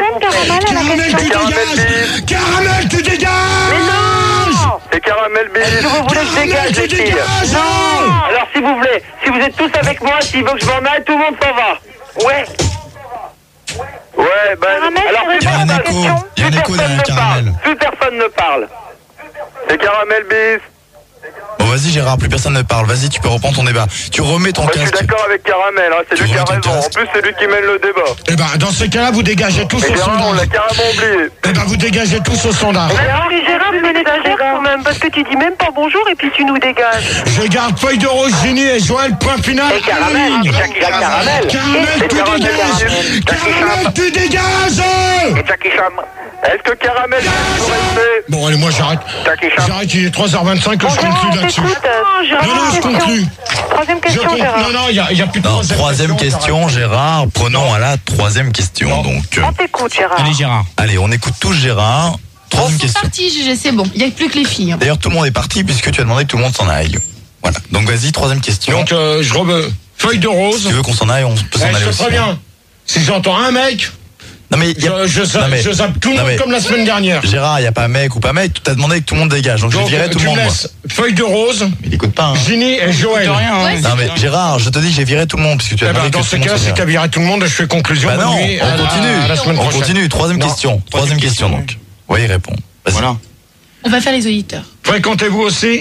Caramel, tu dégages. Mais non! C'est Caramel Bis. Est-ce que vous voulez que je dégage, les filles? Non! Alors, si vous voulez, si vous êtes tous avec moi, s'il veut que je m'en aille, tout le monde s'en va. Ouais. Ouais, ben. Alors, il y a un écho derrière Caramel. Plus personne ne parle. C'est Caramel Bis. Bon, vas-y Gérard, plus personne ne parle. Vas-y, tu peux reprendre ton débat. Tu remets ton casque. Je suis d'accord avec Caramel, hein, c'est lui qui a raison. En plus, c'est lui qui mène le débat. Eh ben, dans ce cas-là, vous dégagez tous au sondage. On l'a carrément oublié. Eh ben, vous dégagez tous au sondage. Gérard, me dégage quand même, parce que tu dis même pas bonjour et puis tu nous dégages. Je garde Feuille de Rose, Génie et Joël, point final. Et Caramel, Caramel, tu dégages. Caramel, tu dégages. Et Jackie Chan. Est-ce que Caramel peut rester? Bon, allez, moi j'arrête. J'arrête, il est 3h25, je conclue là-dessus. Non, je conclue. Troisième question, Gérard. Non, il n'y a plus de troisième question, Gérard. Prenons à la troisième question. Donc, on t'écoute, Gérard. Allez, Gérard. Allez, on écoute tous Gérard. Troisième question. C'est parti, GG, c'est bon. Il n'y a plus que les filles. D'ailleurs, tout le monde est parti puisque tu as demandé que tout le monde s'en aille. Voilà. Donc, vas-y, troisième question. Donc, Feuille de Rose. Si tu veux qu'on s'en aille, on peut s'en aller aussi. Très bien. Si j'entends un mec. Non mais je zappe tout le monde comme la semaine dernière. Gérard, il n'y a pas mec ou pas mec, tu as demandé que tout le monde dégage. Donc je virerai tout le monde. Feuille de Rose. Il écoute pas. Génie et Joël. Non mais Gérard, je te dis j'ai viré tout le monde puisque tu as demandé dans ce cas, c'est qu'à virer tout le monde, je fais conclusion. Bah non, on continue. Troisième question. Troisième question donc. Oui, réponds. Voilà. On va faire les auditeurs. Fréquentez-vous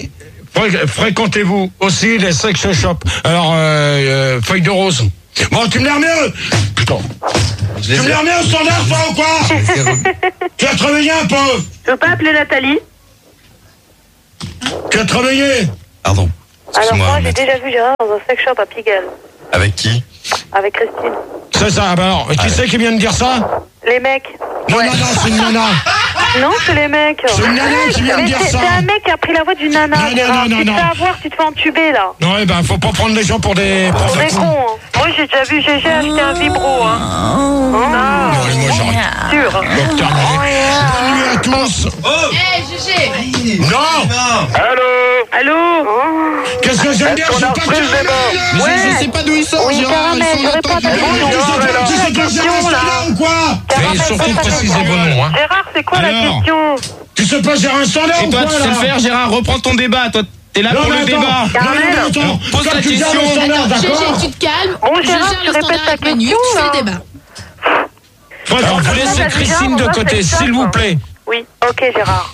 aussi les sex shops. Alors, Feuille de Rose. Bon, tu me l'as mieux. Putain. Tu me les remets au standard, toi, ou quoi? Tu vas te réveiller un peu. Je peux pas appeler Nathalie? Tu vas te réveiller. Pardon. Alors moi, j'ai déjà vu Gérard dans un sex shop à Pigalle. Avec qui? Avec Christine. C'est ça, alors, qui c'est qui vient de dire ça? Les mecs. Non, non, non, c'est une nana. Non, c'est les mecs. C'est une nana qui vient de dire ça. C'est un mec qui a pris la voix d'une nana. Non, Tu te fais avoir, tu te fais entuber, là. Non, eh ben, faut pas prendre les gens pour des... Pour des cons, hein. Moi, j'ai déjà vu GG acheter un vibro, hein. Non, allez, moi, j'arrête. Sûr. Donc, terminé. Bonne nuit à tous. GG. Non. Allô? Qu'est-ce que j'aime dire? Je sais pas qui Je sais pas d'où il sort, Oui, Gérard. Caramel, je réponds à ta question. Tu sais pas gérer un standard ou quoi? Caramel, surtout pose ta précisez question. vos noms, hein. Gérard, c'est quoi la Alors question? Tu sais pas gérer un standard Et ou toi, quoi, tu sais là? le faire, Gérard. Reprends ton débat. Toi, t'es là pour le débat. Non, mais attends. Alors, pose Quand ta tu gères le question. standard, GG, d'accord? tu te calmes. Bon, Je Gérard, gère tu le répètes standard ta avec Manu, question, tu fais là. le débat. Faut vous laisser Christine de côté, s'il vous plaît. Oui, ok, Gérard.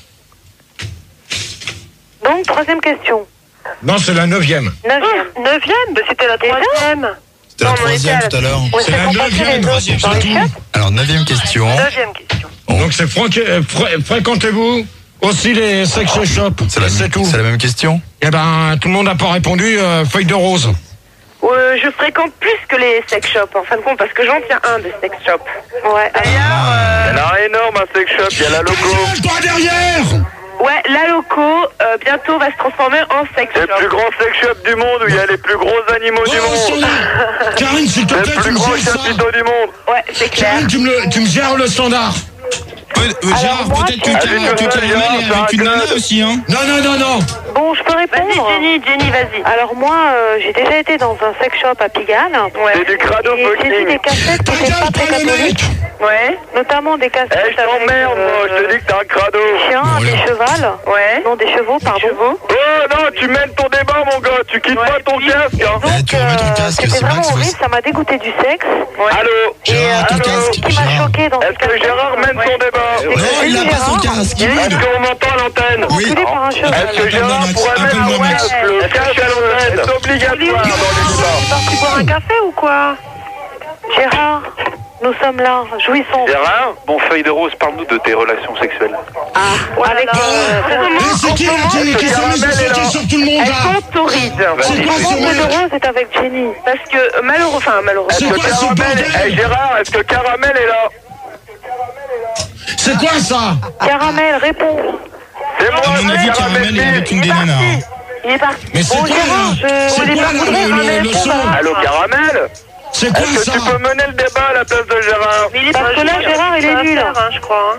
Donc, troisième question. Non, c'est la 9e. Neuvième, c'était la troisième. C'était la troisième tout à l'heure. C'est la 9e, c'est tout. Alors, 9e question. Deuxième question. Donc, c'est fréquentez-vous aussi les sex shops? C'est tout. C'est la même question. Eh ben, tout le monde n'a pas répondu, feuille de rose. Je fréquente plus que les sex shops, en fin de compte, parce que j'en tiens un de sex shop. Ouais. D'ailleurs, Il y en a un énorme, un sex shop, il y a la loco. Toi derrière! ouais, la loco, bientôt va se transformer en sex C'est shop. le plus grand sex shop du monde où il y a les plus gros animaux du monde. Karine, s'il te C'est plaît, le tu plus me grand gères ça. chapiteau du monde. Ouais, c'est clair. Karine, tu me gères le standard. Gérard, moi, peut-être que je- Caramel est avec une nana aussi, hein. Non, non, non, non. Bon, je peux répondre. Jenny, vas-y. Alors moi, j'ai déjà été dans un sex shop à Pigalle. Ouais. C'est du crado Et j'ai vu fucking. des cassettes qui étaient pas très catholiques. Ouais. Notamment des cassettes Eh, je t'emmerde, moi, je te dis que t'es un crado. des chiens, des chevals. Ouais. Non, des chevaux, pardon. Oh non, tu mènes ton débat, mon gars, tu quittes pas ton casque, hein. Donc, tu remets ton casque, c'était c'est vraiment Max, horrible, ça m'a dégoûté du sexe. Allô? Gérard, ton Ce casque. qui m'a Gérard. choqué dans Est-ce que Gérard mène son débat? Non, il a pas son casque. Est-ce qu'on m'entend à l'antenne? Oui. enculé par un cheval. Est-ce que Gérard pourrait mettre Appelle-moi son Max. casque? Le casque à l'antenne, c'est obligatoire dans les débats. Tu es parti boire un café ou quoi? Gérard, nous sommes là, jouissons. Gérard, bon, feuille de rose, parle-nous de tes relations sexuelles. Avec C'est qui là qui s'est mis sur tout le monde elles là? sont torrides. C'est quoi ce Le mec? rose est avec Jenny. Parce que malheureux. Est-ce C'est que quoi ce Caramel, bordel? Gérard, est-ce que Caramel est là? C'est quoi ça? Caramel, réponds. C'est moi, À mon avis, Caramel est avec une des nanas, hein. Il est parti. Mais c'est Bon, quoi Gérard, là? C'est on est quoi pas là voudrais ramener le son? Allô, Caramel? C'est quoi Est-ce que ça? tu peux mener le débat à la place de Gérard? Parce que là, Gérard, il est nul, je crois.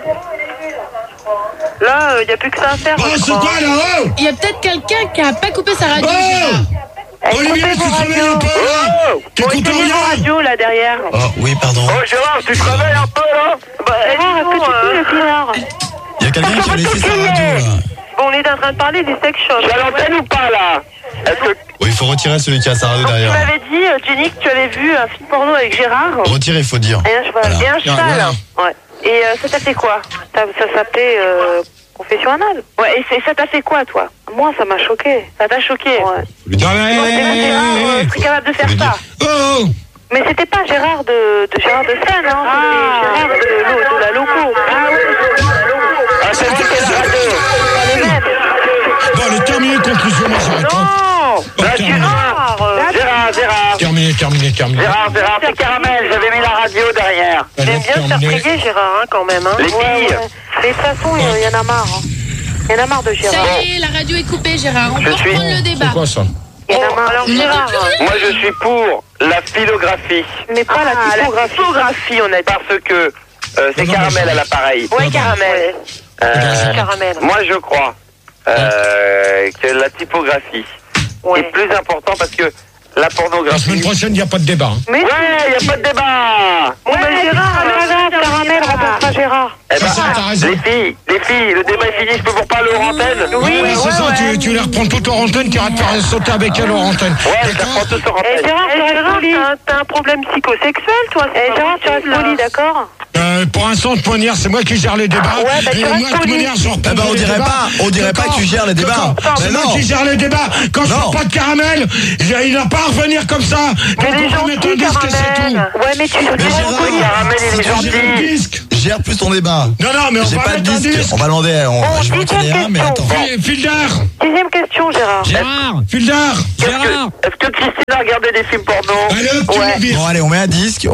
Là, il n'y a plus que ça à faire. Oh, c'est quoi là? Oh! Il y a peut-être quelqu'un qui a pas coupé sa radio, Oh! Gérard. Olivier, tu te réveilles un peu là? T'écoutes rien? radio là derrière. Oh, oui, pardon. Oh, Gérard, tu te réveilles un peu, là? Gérard, est-ce que tu peux le pinard? Il y a quelqu'un qui a laissé sa radio, là. Bon, on est en train de parler des sex shops. Tu as l'antenne ou pas, là? Est-ce que... Oui, il faut retirer celui qui a sa radio Donc, tu derrière. m'avais dit, Jenny, que tu avais vu un film porno avec Gérard. Retirer, il faut dire. Et un cheval. Voilà. Et un cheval. Voilà. Ouais. Et ça t'a fait quoi? Ça s'appelait confession anale. Ouais, et ça t'a fait quoi, toi? Moi, ça m'a choqué. Ça t'a choqué? Ouais. Non, mais, Gérard, serait capable de faire ça. Oh! Mais c'était pas Gérard de Gérard de Seine, hein. C'était Gérard de la loco. Ah, c'est moi qui ai la radio. Pas les mêmes. Bon, allez, terminé, conclusion, moi j'arrête. Non! Là, Gérard. Terminé. Gérard, c'est Caramel, j'avais mis la radio derrière. Allez, J'aime bien se faire terminé. prier, Gérard, hein, quand même. Hein. Les filles. Mais de toute façon, il y en a marre. Hein. Il y en a marre de Ça Gérard. y est, la radio est coupée, Gérard. On peut Je suis- reprendre le débat. C'est quoi ça? Il y en a marre. Alors, Gérard, Moi, je suis pour la philographie. mais pas la typographie. On a parce que c'est Non, Caramel mais- à l'appareil. Ouais, Caramel. Caramel. Moi, je crois que la typographie est plus important parce que la La semaine pornographie. prochaine, il n'y a pas de débat. Hein. Mais Ouais, il n'y a pas de débat. Bon, ben Gérard, Caramel, remporte pas Gérard. Eh ben, Ça, t'as raison. Les filles, le débat est fini, je peux vous reparler hors antenne? Oui, c'est ça, tu les reprends toutes hors antenne, tu iras te faire sauter avec elle hors antenne. Ouais, je la prends toutes hors antenne. Gérard, t'as un problème psychosexuel, toi. Gérard, tu restes poli, d'accord? Pour un son de poignard, c'est moi qui gère les débats. Ouais, et moi, de poignard, je reprends on dirait pas que tu gères les débats. C'est moi qui gère les débats. Quand je fais pas de caramel, il n'a pas à revenir comme ça. Mais les gentils, caramel. Ouais, mais tu Caramel, il est gentil. Gère plus ton débat. Non, mais on va pas de disque. On va demander. Je vais retirer un, mais attends. Fildar. Deuxième question, Gérard. Fildar. Est-ce que Christine a regardé des films porno? Allez, bon, allez, on met un disque.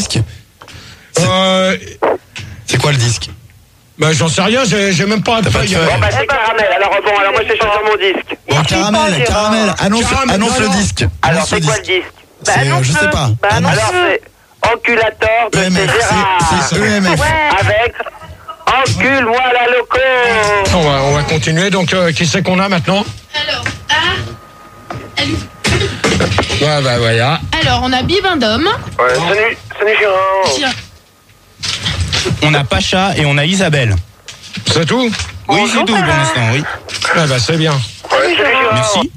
C'est quoi le disque? Bah j'en sais rien, j'ai même pas de feuille. Bon bah c'est caramel, alors moi je vais choisir mon disque. Bon, caramel, annonce le disque. Alors c'est quoi le disque? Je sais pas. Alors c'est Enculator de Gérard. C'est EMF. Avec Encule-moi la loco. On va continuer, donc qui c'est qu'on a maintenant? Alors, voilà. Alors, on a Bibendum. Ouais, salut Gérard. On a Pacha et on a Isabelle. C'est tout? Oui, c'est tout pour l'instant, oui. C'est bien. Ouais, Merci.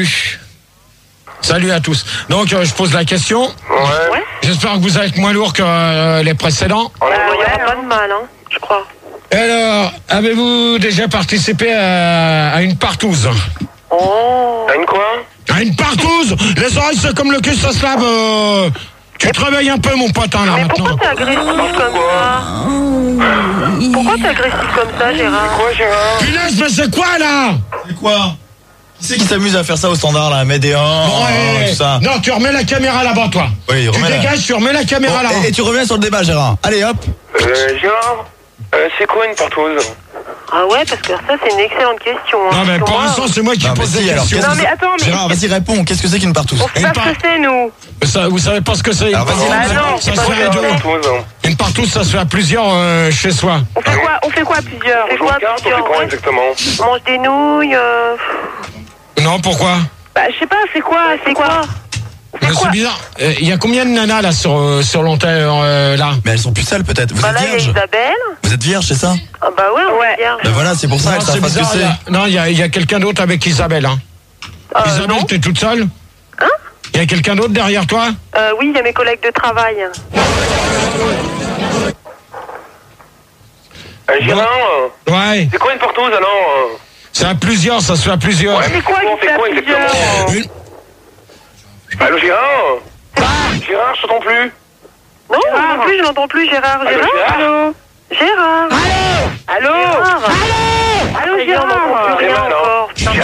Salut à tous. Donc, je pose la question. Ouais. J'espère que vous êtes moins lourd que les précédents. Il n'y a pas de mal, je crois. Alors, avez-vous déjà participé à une partouze? T'as une quoi? À une partouze? Les oreilles, c'est comme le cul, ça se lave. Tu te réveilles un peu, mon pote, là, mais maintenant. pourquoi t'es agressif comme ça? Pourquoi t'es agressif comme ça, Gérard? Quoi, Gérard? Punaise, mais c'est quoi, là? C'est quoi? Qui c'est qui s'amuse à faire ça au standard, là? Médéan, tout ça. Non, tu remets la caméra là-bas, toi. Oui, tu dégages, tu remets la caméra là-bas. Et tu reviens sur le débat, Gérard. Allez, hop. Gérard, c'est quoi une partouze? Ah ouais, parce que ça, c'est une excellente question. Non, mais pour l'instant, c'est moi qui pose des questions. Non, mais attends, mais... Gérard, vas-y, réponds. Qu'est-ce que c'est qu'une partouze? On sait pas ce que c'est, nous. Ça, vous savez pas ce que c'est? Alors, vas-y, ça se fait à deux. Une partouze, ça se fait à plusieurs chez soi. On fait quoi à plusieurs? On joue aux cartes, on fait quoi exactement? On mange des nouilles. Non, pourquoi? Bah, je sais pas, c'est quoi? C'est bizarre. Il y a combien de nanas là sur l'antenne là? Mais elles sont plus seules peut-être. Vous êtes là, il y a vierge? Isabelle. Vous êtes vierge, c'est ça? Ah bah ouais, on est vierge. Ben voilà, c'est pour ça, elles savent pas ce que c'est. Non, il y a quelqu'un d'autre avec Isabelle. Hein. Isabelle, t'es toute seule? Hein? Il y a quelqu'un d'autre derrière toi? Oui, il y a mes collègues de travail. Gérard? Ouais. C'est quoi une partouze alors? C'est à plusieurs, ça se fait à plusieurs. Ouais, mais quoi exactement? Allô Gérard? Gérard, je t'entends plus. Non, je n'entends plus, Gérard. Allô? Gérard? Allô? Allô, Gérard? On n'entend plus rien encore.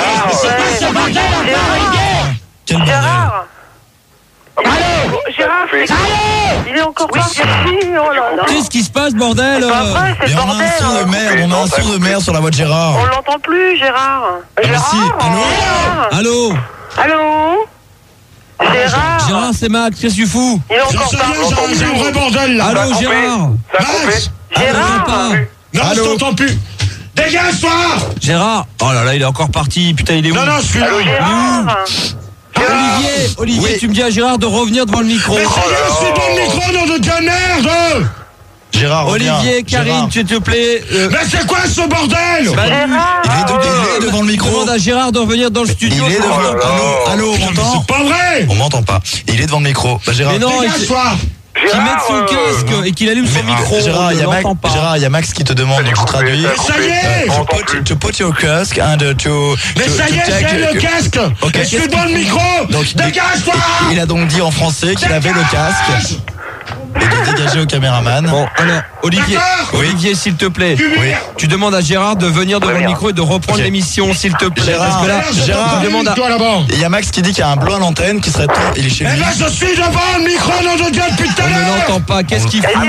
Gérard? Allô? Gérard? Il est encore parti. Oh là là. Qu'est-ce qui se passe, bordel? C'est on a un son de merde, on a un son de merde sur la voix de Gérard. On l'entend plus, Gérard. Merci. Allô? Allô? Gérard, c'est Max, qu'est-ce que tu fous? Il est encore parti. J'ai un vrai bordel là. Allô, Gérard? Max! Gérard? Non, je t'entends plus. Dégage-toi! Gérard? Oh là là, il est encore parti. Putain, il est où? Non, je suis là. Gérard? Olivier, tu me dis à Gérard de revenir devant le micro. Mais ça y est, je suis dans le micro, nom de Dieu, merde! Gérard, Olivier, Karine, s'il te plaît. Mais c'est quoi ce bordel? Il est devant le micro. Demande à Gérard de revenir dans le studio. Il est devant le micro. Allô, on m'entend? C'est pas vrai! On m'entend pas. Il est devant le micro. Gérard. Mais non, Dégage-toi! qu'il mette son casque et qu'il allume son micro. Gérard, il y a Max qui te demande, donc je traduis. Mais ça y est! To put your casque and to... Mais ça y est, j'ai le casque! Je suis dans le micro! Dégage-toi! Il a donc dit en français qu'il avait le casque. Et de dégager au caméraman. Bon, alors, Olivier, s'il te plaît, tu demandes à Gérard de venir devant le micro et de reprendre l'émission, s'il te plaît. Gérard, Gérard, demande toi là-bas. Il y a Max qui dit qu'il y a un bleu à l'antenne qui serait temps. Il est chez lui. Eh ben, je suis devant le micro, nom de Dieu, depuis tout à l'heure! On ne l'entend pas, qu'est-ce qu'il fout?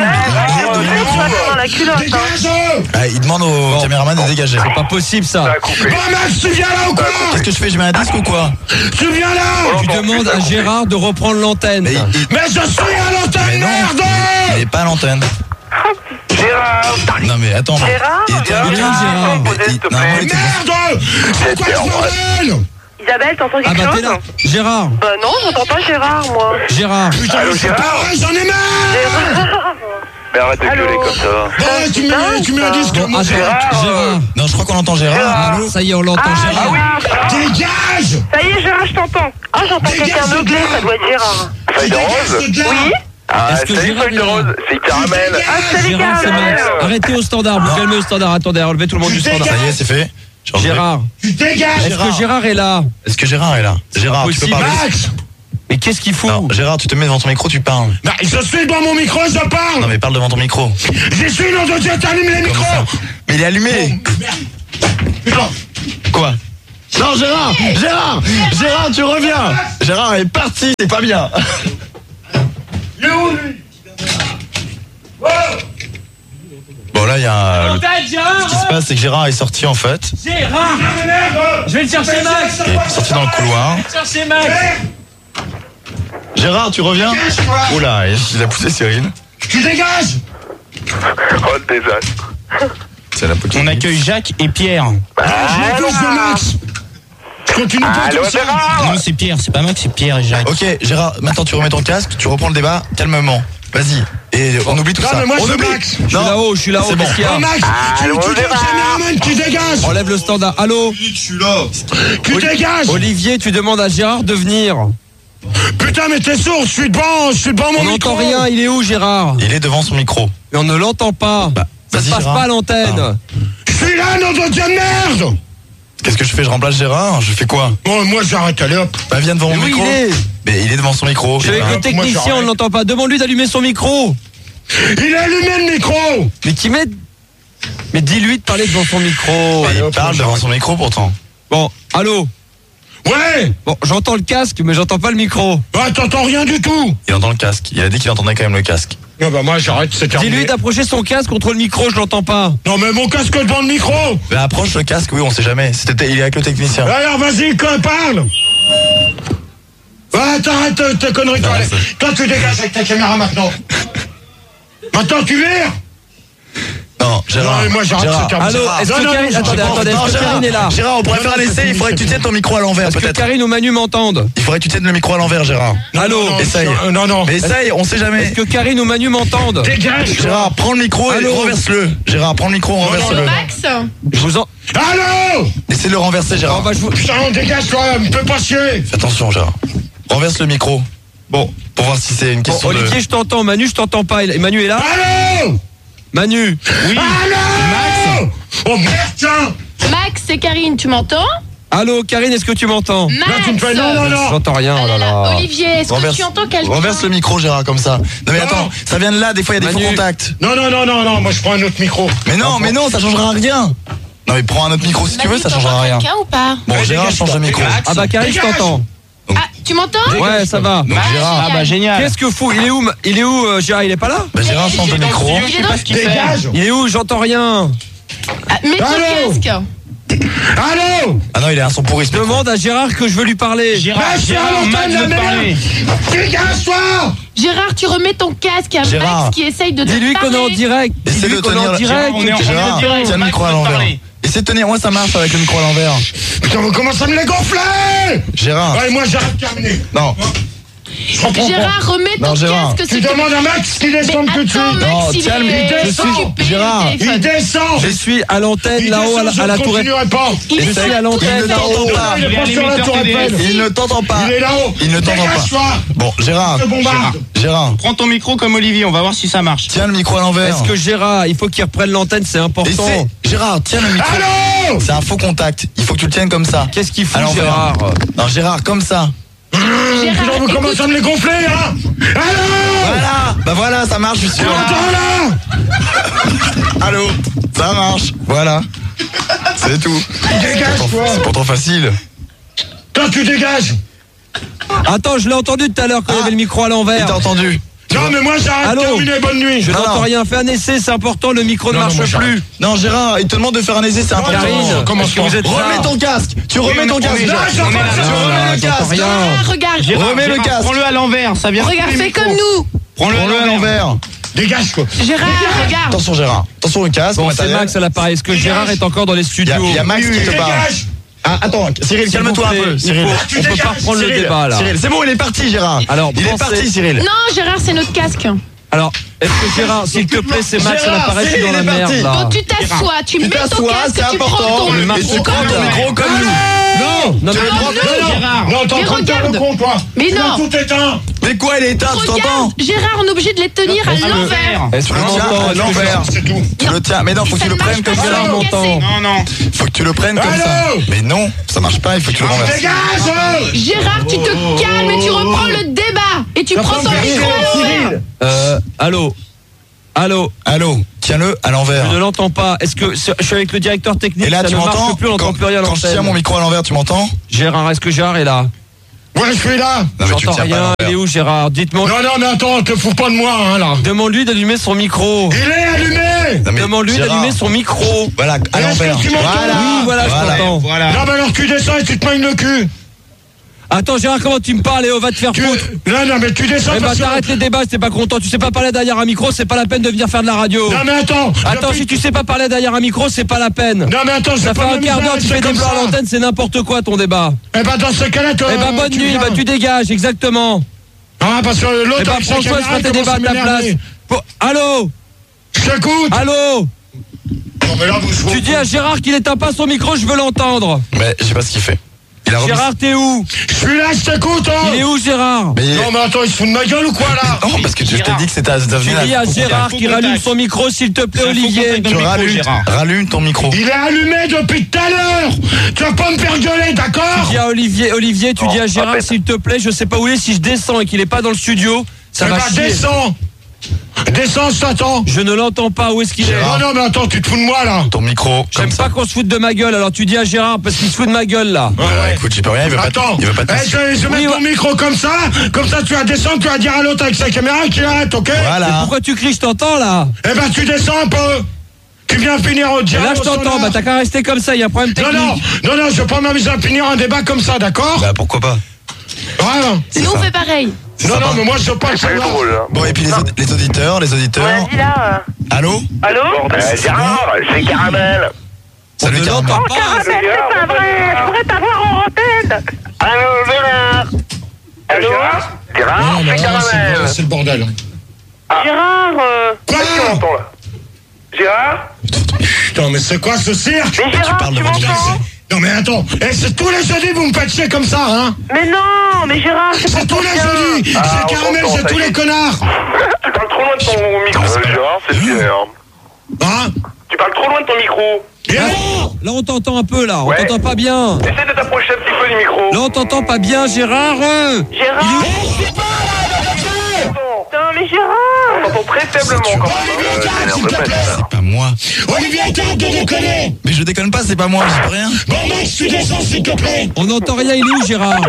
Il demande au caméraman de dégager. C'est pas possible ça. Bon, Max, tu viens là ou quoi? Qu'est-ce que je fais? Je mets un disque ou quoi? Tu viens là? Tu demandes à Gérard de reprendre l'antenne. Mais je suis à l'antenne, merde! Il est pas à l'antenne. Gérard! Non mais attends. Gérard? Il était invité, Gérard. Merde! C'est quoi ce bordel? Isabelle, t'entends Ah quelque bah chose? t'es là. Gérard. Bah non, j'entends pas Gérard, moi. Gérard. Putain, c'est pas vrai, j'en ai marre! Mais arrête de gueuler comme ça. Tu mets un disque. Bon, Gérard. Non, je crois qu'on entend Gérard. Allô, ça y est, on l'entend Gérard. Dégage. Ça y est, Gérard, je t'entends. Ah, j'entends quelqu'un meugler, ça doit être Gérard. Feuille de rose? Oui. Ah, Est-ce que salut Gérard feuille de est là? rose, c'est caramel. Ah, salut, Gérard, c'est Caramel. Max. Arrêtez au standard, vous calmez au standard. Attendez, enlevez tout le monde du standard. Ça y est, c'est fait. Gérard. Tu dégages. Est-ce que Gérard est là? Est-ce que Gérard est là? Gérard, tu peux parler? Max. Mais qu'est-ce qu'il fout? Non, Gérard, tu te mets devant ton micro, tu parles. Bah, je suis devant mon micro, je parle. Non, mais parle devant ton micro. Je suis dans le jet, allume les micros. Mais il est allumé. Putain. Quoi? Non, Gérard, tu reviens. Gérard est parti, c'est pas bien. Il est où, lui? Bon, là, il y a. Ce qui se passe, c'est que Gérard est sorti en fait. Gérard! Je vais le chercher, Max! Il est sorti dans le couloir. Chercher Max! Gérard, tu reviens? Oula, il a poussé Cyril. Tu dégages. Oh, le désastre. C'est la petite. On accueille Jacques et Pierre. Je me touche de Max. Je continue pas Allô, comme ça. Gérard. Non, c'est Pierre, c'est pas Max, c'est Pierre et Jacques. Ok, Gérard, maintenant tu remets ton casque, tu reprends le débat calmement. Vas-y. Et on oublie tout Non, ça. mais moi, On je oublie. Max. Je suis là-haut, C'est bon. qu'est-ce qu'il y a? Oh, Max, tu dégages, tu dégages. Enlève le standard. Allô? Tu dégages. Olivier, tu demandes à Gérard de venir. Putain, mais t'es sourd, je suis devant mon On micro. n'entend rien, il est où Gérard? Il est devant son micro. Mais on ne l'entend pas. Ça se vas-y, passe Gérard. pas à l'antenne. Je suis là, nom de Dieu de merde. Qu'est-ce que je fais? Je remplace Gérard? Je fais quoi? Bon, moi, j'arrête, allez hop. Bah viens devant mon Mais oui, micro. il est. Mais il est devant son micro. Je suis avec Gérard. le technicien, on ne l'entend pas. Demande-lui d'allumer son micro. Il a allumé le micro. Mais qui met... Mais dis-lui de parler devant son micro. Mais il parle devant son micro pourtant. Bon, allô? Ouais. Bon, j'entends le casque, mais j'entends pas le micro. Bah, t'entends rien du tout. Il entend le casque. Il a dit qu'il entendait quand même le casque. Non, bah, moi, j'arrête, c'est terminé. Dis-lui d'approcher son casque contre le micro, je l'entends pas. Non, mais mon casque devant le micro. Bah approche le casque, oui, on sait jamais. Il est avec le technicien. Alors, vas-y, parle. Ouais, t'arrêtes tes conneries, toi. Toi, tu dégages avec ta caméra maintenant. Maintenant, tu vires. Non, Gérard. Non, mais moi, j'arrête, Gérard. c'est terminé. Allô, est-ce que Karine... Attendez, est-ce que Karine est là? Gérard, on pourrait faire un essai, il faudrait que tu tiennes ton micro à l'envers Est-ce que peut-être. Karine ou Manu m'entendent? Il faudrait que tu tiennes le micro à l'envers, Gérard. Allô? Essaye. Non. Mais essaye, on sait jamais. Est-ce que Karine ou Manu m'entendent? Dégage. Gérard, prends le micro et Allô? renverse-le. Gérard, prends le micro, renverse-le. Max? Je vous en... Allô. Essaie de le renverser, Oh, Gérard. bah, je vous... Putain, dégage, toi, me fais pas chier. Fais attention, Gérard. Renverse le micro. Bon, pour voir si c'est une Bon, question Olivier, je t'entends. Manu, je t'entends pas. Manu est là? Allô. Manu? Oui. Allô. Oh merde, tiens. Max, c'est Karine, tu m'entends? Allô, Karine, est-ce que tu m'entends? Max! Là, tu me fais non. J'entends rien, oh là là. Olivier, est-ce que tu entends quelqu'un? Renverse le micro, Gérard, comme ça. Non mais attends, ça vient de là, des fois il y a des Manu. faux contacts. Non, moi, je prends un autre micro. Mais non, ça changera rien. Non mais prends un autre micro si tu veux, Manu, ça changera t'entends rien. quelqu'un ou pas? Bon, Gérard change de micro. Ah bah Karine, je t'entends. Ah, tu m'entends? Ouais, ça va. Donc Gérard, Ah bah génial. Qu'est-ce que fou? Il est où Gérard? Il est pas là? bah Gérard change de micro. Je sais pas ce qu'il fait. Dégage. Il est où? J'entends rien. Ah, mets ton Allô? casque. Allô. Ah non, il est un son pourri. Je demande à Gérard que je veux lui parler. Gérard, Gérard, Max la veut merde. parler. Dégage-toi. Gérard, tu remets ton casque à Gérard. Max qui essaye de te Dis-lui qu'on est en parler. direct. Essaie Dis-lui de qu'on est tenir en le- direct. on est en Gérard, direct. tiens le Max micro à veut l'envers. parler. Essaie de tenir, ouais ça marche avec le micro à l'envers. Putain, vous commencez à me les gonfler. Gérard, Ouais, moi, j'arrête, terminé. non, Gérard, remets Non, ton Gérard. casque. Tu s'il te demandes à Max qu'il plaît. descende tout de Attends, suite. Max, Non, il tiens, est je suis- occupé, Gérard. le téléphone. Il descend. Je suis à l'antenne Il là-haut descend, à la je tour Eiffel. continuerai pas. Il est Je sur suis la à tour l'antenne. il ne Eiffel. t'entend Non, pas. il est pas sur la tour Eiffel. Il ne t'entend pas. Il est là-haut. Il ne t'entend pas. Dégage-toi. Bon, Gérard, Je te bombarde. Gérard, Prends ton micro comme Olivier, on va voir si ça marche. tiens le micro à l'envers. Est-ce que Gérard, il faut qu'il reprenne l'antenne, c'est important. Essaie. Gérard, tiens le micro. Allô. C'est un faux contact. Il faut que tu le tiennes comme ça. Qu'est-ce qu'il fout À l'envers. Gérard? Non, Gérard, comme ça. Putain, vous commencez à me les gonfler, hein. Allô. Voilà. Bah voilà, ça marche, je suis Tu sûr. m'entends là. Allô, ça marche. Voilà. C'est tout. Dégage-toi. C'est pourtant facile. Toi, tu dégages. Attends, je l'ai entendu tout à l'heure quand il y avait le micro à Il l'envers. t'a entendu. Non, mais moi, j'arrête. Allô. Terminé, bonne nuit. Je Non, n'entends non. rien. Fais un essai, c'est important. Le micro ne Non, non, marche moi, plus. Non, Gérard, il te demande de faire un essai, c'est important. Karine, commence est-ce que vous êtes là? Remets ton casque. Tu remets ton casque. Là, Tu j'entends remets rien. le J'entends casque. rien. Ah, regarde. Remets le casque. Prends-le à l'envers, ça vient. Regarde, fais comme nous. Prends-le Prends-le à l'envers. Dégage, quoi. Gérard, regarde. Attention, Gérard. Attention au casque. Bon, c'est matériel. Max à l'appareil. Est-ce que Gérard est encore dans les Il y studios? a Max qui te parle. Dégage. Ah, attends, Cyril, S'il calme-toi vous un plaît, peu. il Cyril. faut- on peut pas reprendre le Cyril, débat là. Cyril, c'est bon, il est parti, Gérard. Alors, il est pensez- parti, Cyril. Non, Gérard, c'est notre casque. Alors, est-ce que Gérard, s'il te plaît, c'est Max, on apparaît, je suis dans la merde là. Bon, tu t'assois, tu mets ton casque, c'est tu prends important. ton Et tu prends ton micro comme nous. Non, t'es en train de faire le con, toi. Mais non. Tout éteint. Mais quoi, il est éteint, tu t'entends? Gérard, on est obligé de les tenir à l'envers. Est-ce qu'on entend? À l'envers. Tu le tiens. Mais non, faut que tu le prennes comme ça. Gérard m'entend. Non. Faut que tu le prennes comme ça. Mais non, ça marche pas, il faut que tu le renverses. Dégage. Gérard, tu te calmes et tu reprends le débat. Et tu prends ton micro à l'envers. Allô, tiens-le à l'envers. Je ne l'entends pas. Est-ce que je suis avec le directeur technique? Et là, ça tu ne m'entends? marche plus, on n'entend plus rien à Quand je l'antenne. tiens mon micro à l'envers, tu m'entends? Gérard, est-ce que Gérard est là? Ouais, je suis là. Non, mais tu J'entends tiens pas à rien. Il est l'envers. où, Gérard? Dites-moi. Non, mais attends, te fous pas de moi, hein, là. Demande-lui d'allumer son micro. Il est allumé. Non, mais Demande-lui Gérard, d'allumer son micro. Voilà, à Est-ce l'envers. que tu m'entends? Oui, voilà, je t'entends. Non, mais alors tu descends et tu te manges le cul. Attends, Gérard, comment tu me parles, Léo? Va te faire foutre. Non, mais tu descends Eh ben, parce que... t'arrêtes les débats, si t'es pas content. Tu sais pas parler derrière un micro, c'est pas la peine de venir faire de la radio. Non, mais attends. Attends, si tu sais pas parler derrière un micro, c'est pas la peine. Non, mais attends, Ça fait un quart d'heure, tu fais des blancs à l'antenne, c'est n'importe quoi ton débat. Eh ben, dans ce cas-là, toi... Eh ben, bonne tu nuit, viens. bah tu dégages, exactement. Ah, parce que l'autre... Eh ben, avec sa François, je caméra, ferai tes il débats à commence ta à place. m'énerver. Allô? Je t'écoute. Allô? Non, mais là, vous... Tu dis à Gérard qu'il éteint pas son micro, je veux l'entendre. Mais je sais pas ce qu'il fait. Il a remis... Gérard, t'es où? Je suis là, je t'écoute, hein. Il est où, Gérard? Mais... Non, mais attends, il se fout de ma gueule ou quoi, là? Non, parce que je t'ai dit que c'était à Tu dis à Gérard qu'il rallume son micro, s'il te plaît, Olivier. Tu rallumes ton micro. Il est allumé depuis tout à l'heure. Tu vas pas me faire gueuler, d'accord? Tu dis à Olivier, tu dis à Gérard, s'il te plaît, je sais pas où il est, si je descends et qu'il est pas dans le studio, ça Eh va ben, chier. Descends, je t'attends. Je ne l'entends pas, où est-ce qu'il est? Non, mais attends, tu te fous de moi, là. Ton micro. J'aime pas qu'on se foute de ma gueule, alors tu dis à Gérard, parce qu'il se fout de ma gueule, là. Ouais, écoute, j'y peux rien, il veut pas Attends, il veut pas je vais mettre ton micro comme ça tu vas descendre, tu vas dire à l'autre avec sa caméra qu'il arrête, ok? Mais Voilà. pourquoi tu cries, je t'entends, là? Eh ben, tu descends un peu. Tu viens finir au Et dialogue. là, je t'entends, bah t'as qu'à rester comme ça, il y a un problème technique. Non, je vais pas m'amuser à finir un débat comme ça, d'accord? Bah pourquoi pas. Voilà. Nous, on fait pareil. Non, mais moi, je veux pas le C'est savoir. drôle, hein. Bon, et puis les auditeurs. Vas-y, là. Allô? Allô? Gérard, c'est Caramel. Salut, Caramel. Oh, Caramel, c'est pas vrai. Je pourrais t'avoir en antenne. Allô, Gérard. Allô, Gérard, Non, c'est Caramel. c'est le bordel. Gérard, Quoi? Qui m'entend, là? Gérard? Putain, mais c'est quoi ce cirque? mais Gérard, parles tu de votre m'entends? Non, mais attends. C'est tous les jeudis, vous me faites chier comme ça, hein? Mais non, mais Gérard, c'est C'est pour tous ton les bien. jeudis. C'est Caramel, on c'est t'entend, tous ça y les est. connards. Tu parles trop loin de ton micro. Gérard, c'est Pierre. Hein? Tu parles trop loin de ton micro. Et alors? Là, on t'entend un peu, là, on Ouais. t'entend pas bien. Essaie de t'approcher un petit peu du micro. Là, on t'entend pas bien, Gérard. Gérard. Non, mais Gérard. On t'entend très faiblement quand même. S'il te plaît. C'est pas moi. Olivier, arrête de déconner. Mais je déconne pas, c'est pas moi, j'y peux rien. Bon, Max, tu descends, s'il te plaît. On n'entend rien, il est où, Gérard?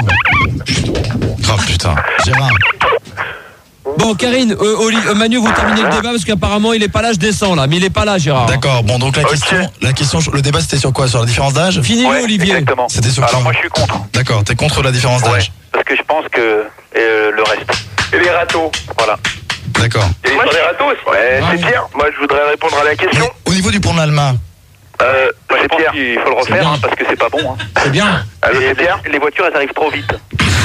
Oh putain. Gérard. Bon, Karine, Manu, vous terminez le débat parce qu'apparemment il est pas là, je descends là, mais il est pas là, Gérard. D'accord, bon donc la question, le débat c'était sur quoi? Sur la différence d'âge? Finis-le, Olivier. Exactement. C'était sur Alors quoi? moi je suis contre. D'accord, t'es contre la différence Ouais. d'âge? Parce que je pense que le reste. Et les râteaux. Voilà. D'accord. Et l'histoire des râteaux aussi. Ouais, c'est Pierre. Moi, je voudrais répondre à la question. Au niveau du pont de l'Alma, Moi je pense Pierre. qu'il faut le refaire bien. parce que c'est pas bon. Hein. C'est bien. Allô, c'est Pierre. Les voitures elles arrivent trop vite.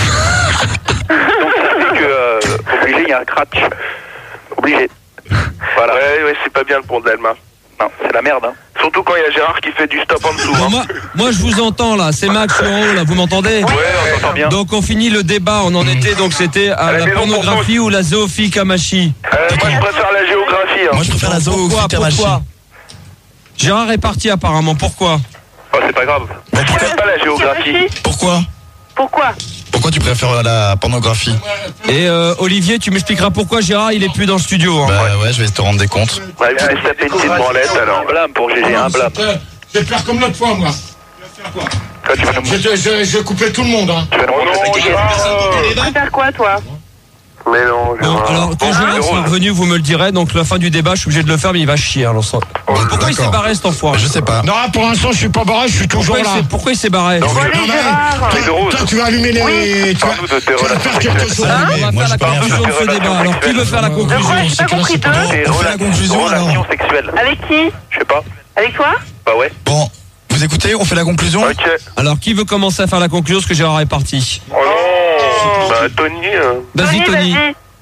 Donc ça fait que obligé il y a un crash. Obligé. Voilà. Ouais, c'est pas bien le pont de l'Alma. Non, c'est la merde. Hein. Surtout quand il y a Gérard qui fait du stop en dessous. Bon, Hein. moi je vous entends là, c'est Max en haut là, vous m'entendez? Ouais, on t'entend bien. Donc on finit le débat, on en était, donc c'était à la la maison pornographie ou la zoophile Kamachi. Moi, je préfère la géographie. Hein. moi je préfère la Pourquoi? zoophile. Pourquoi? Gérard est parti apparemment, pourquoi? Oh, c'est pas grave. Je connais pas la géographie. Pourquoi? Pourquoi tu préfères la pornographie? Et Olivier, tu m'expliqueras pourquoi Gérard il est plus dans le studio. Hein. Bah ouais, je vais te rendre des comptes. Ouais, je vais se taper une petite branlette alors. Un blâme pour GG, un blâme. Je vais faire comme l'autre fois, moi. Toi, tu vas nous Je vais couper tout le monde, hein. Oh non, Gérard. Tu préfères quoi, toi? Mais non, Bon, Gérard. alors quand Gérard sera revenu, vous me le direz, donc la fin du débat, je suis obligé de le faire, mais il va chier. Alors, pourquoi il s'est barré cet enfoiré? Je sais pas. Non, pour l'instant, je suis pas barré, je suis toujours là. Pourquoi il s'est barré? Non, mais Allez, Gérard. Toi, tu vas allumer les... Tu parle-nous de tes vas faire relations quelque sexuelles. chose. On va moi, faire je la peux rien conclusion de ce faire. débat. Alors, qui veut faire la De conclusion? quoi? J'ai pas compris, toi. Tes On fait la conclusion, alors. relations sexuelles. Avec qui? Je sais pas. Avec toi? Bah ouais. Bon, vous écoutez, on fait la conclusion? Ok. Alors, qui veut commencer à faire la conclusion parce que Gérard est parti? Oh non. Bah, Tony. Vas-y, Tony.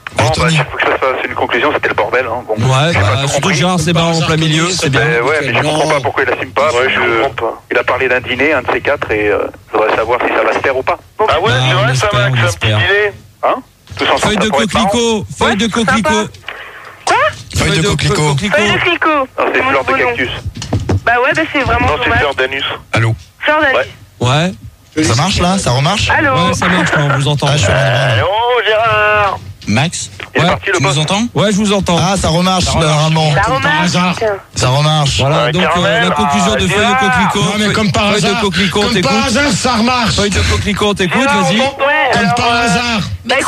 Bon, bah, il faut que ça fasse une conclusion, c'était le bordel. Hein. Bon, ouais, surtout que Gérard s'est barré en plein milieu, c'est bien. Ouais, mais je comprends pas pourquoi il assume pas. Il a parlé d'un dîner, un de ces quatre, et je voudrais savoir si ça va se faire ou pas. Ah ouais, c'est vrai, ça va, un petit dîner. Hein? Feuille de coquelicot, feuille de coquelicot. Quoi? Feuille de coquelicot. Feuille de coquelicot. Non, c'est fleur de cactus. Bah ouais, bah c'est vraiment Non, c'est dommage. fleur d'anus. Allô? Fleur d'anus. Ouais. Ça marche là? Ça remarche? Allô? Ouais, ça marche, là, on vous entend. Ah, je suis Allô, Gérard? Max, Il est parti, le tu boss. nous entends? Ouais, je vous entends. Ah, ça remarche, normalement. Ça remarche. Ça remarche. Voilà, donc Carmen, la conclusion de feuille de Gérard. coquelicot. Non, mais comme par Feuille de hasard. coquelicot, Comme par t'écoutes. hasard, ça remarche. Feuille de coquelicot, t'écoutes, Alors, vas-y. ouais, Comme alors, par hasard. Bah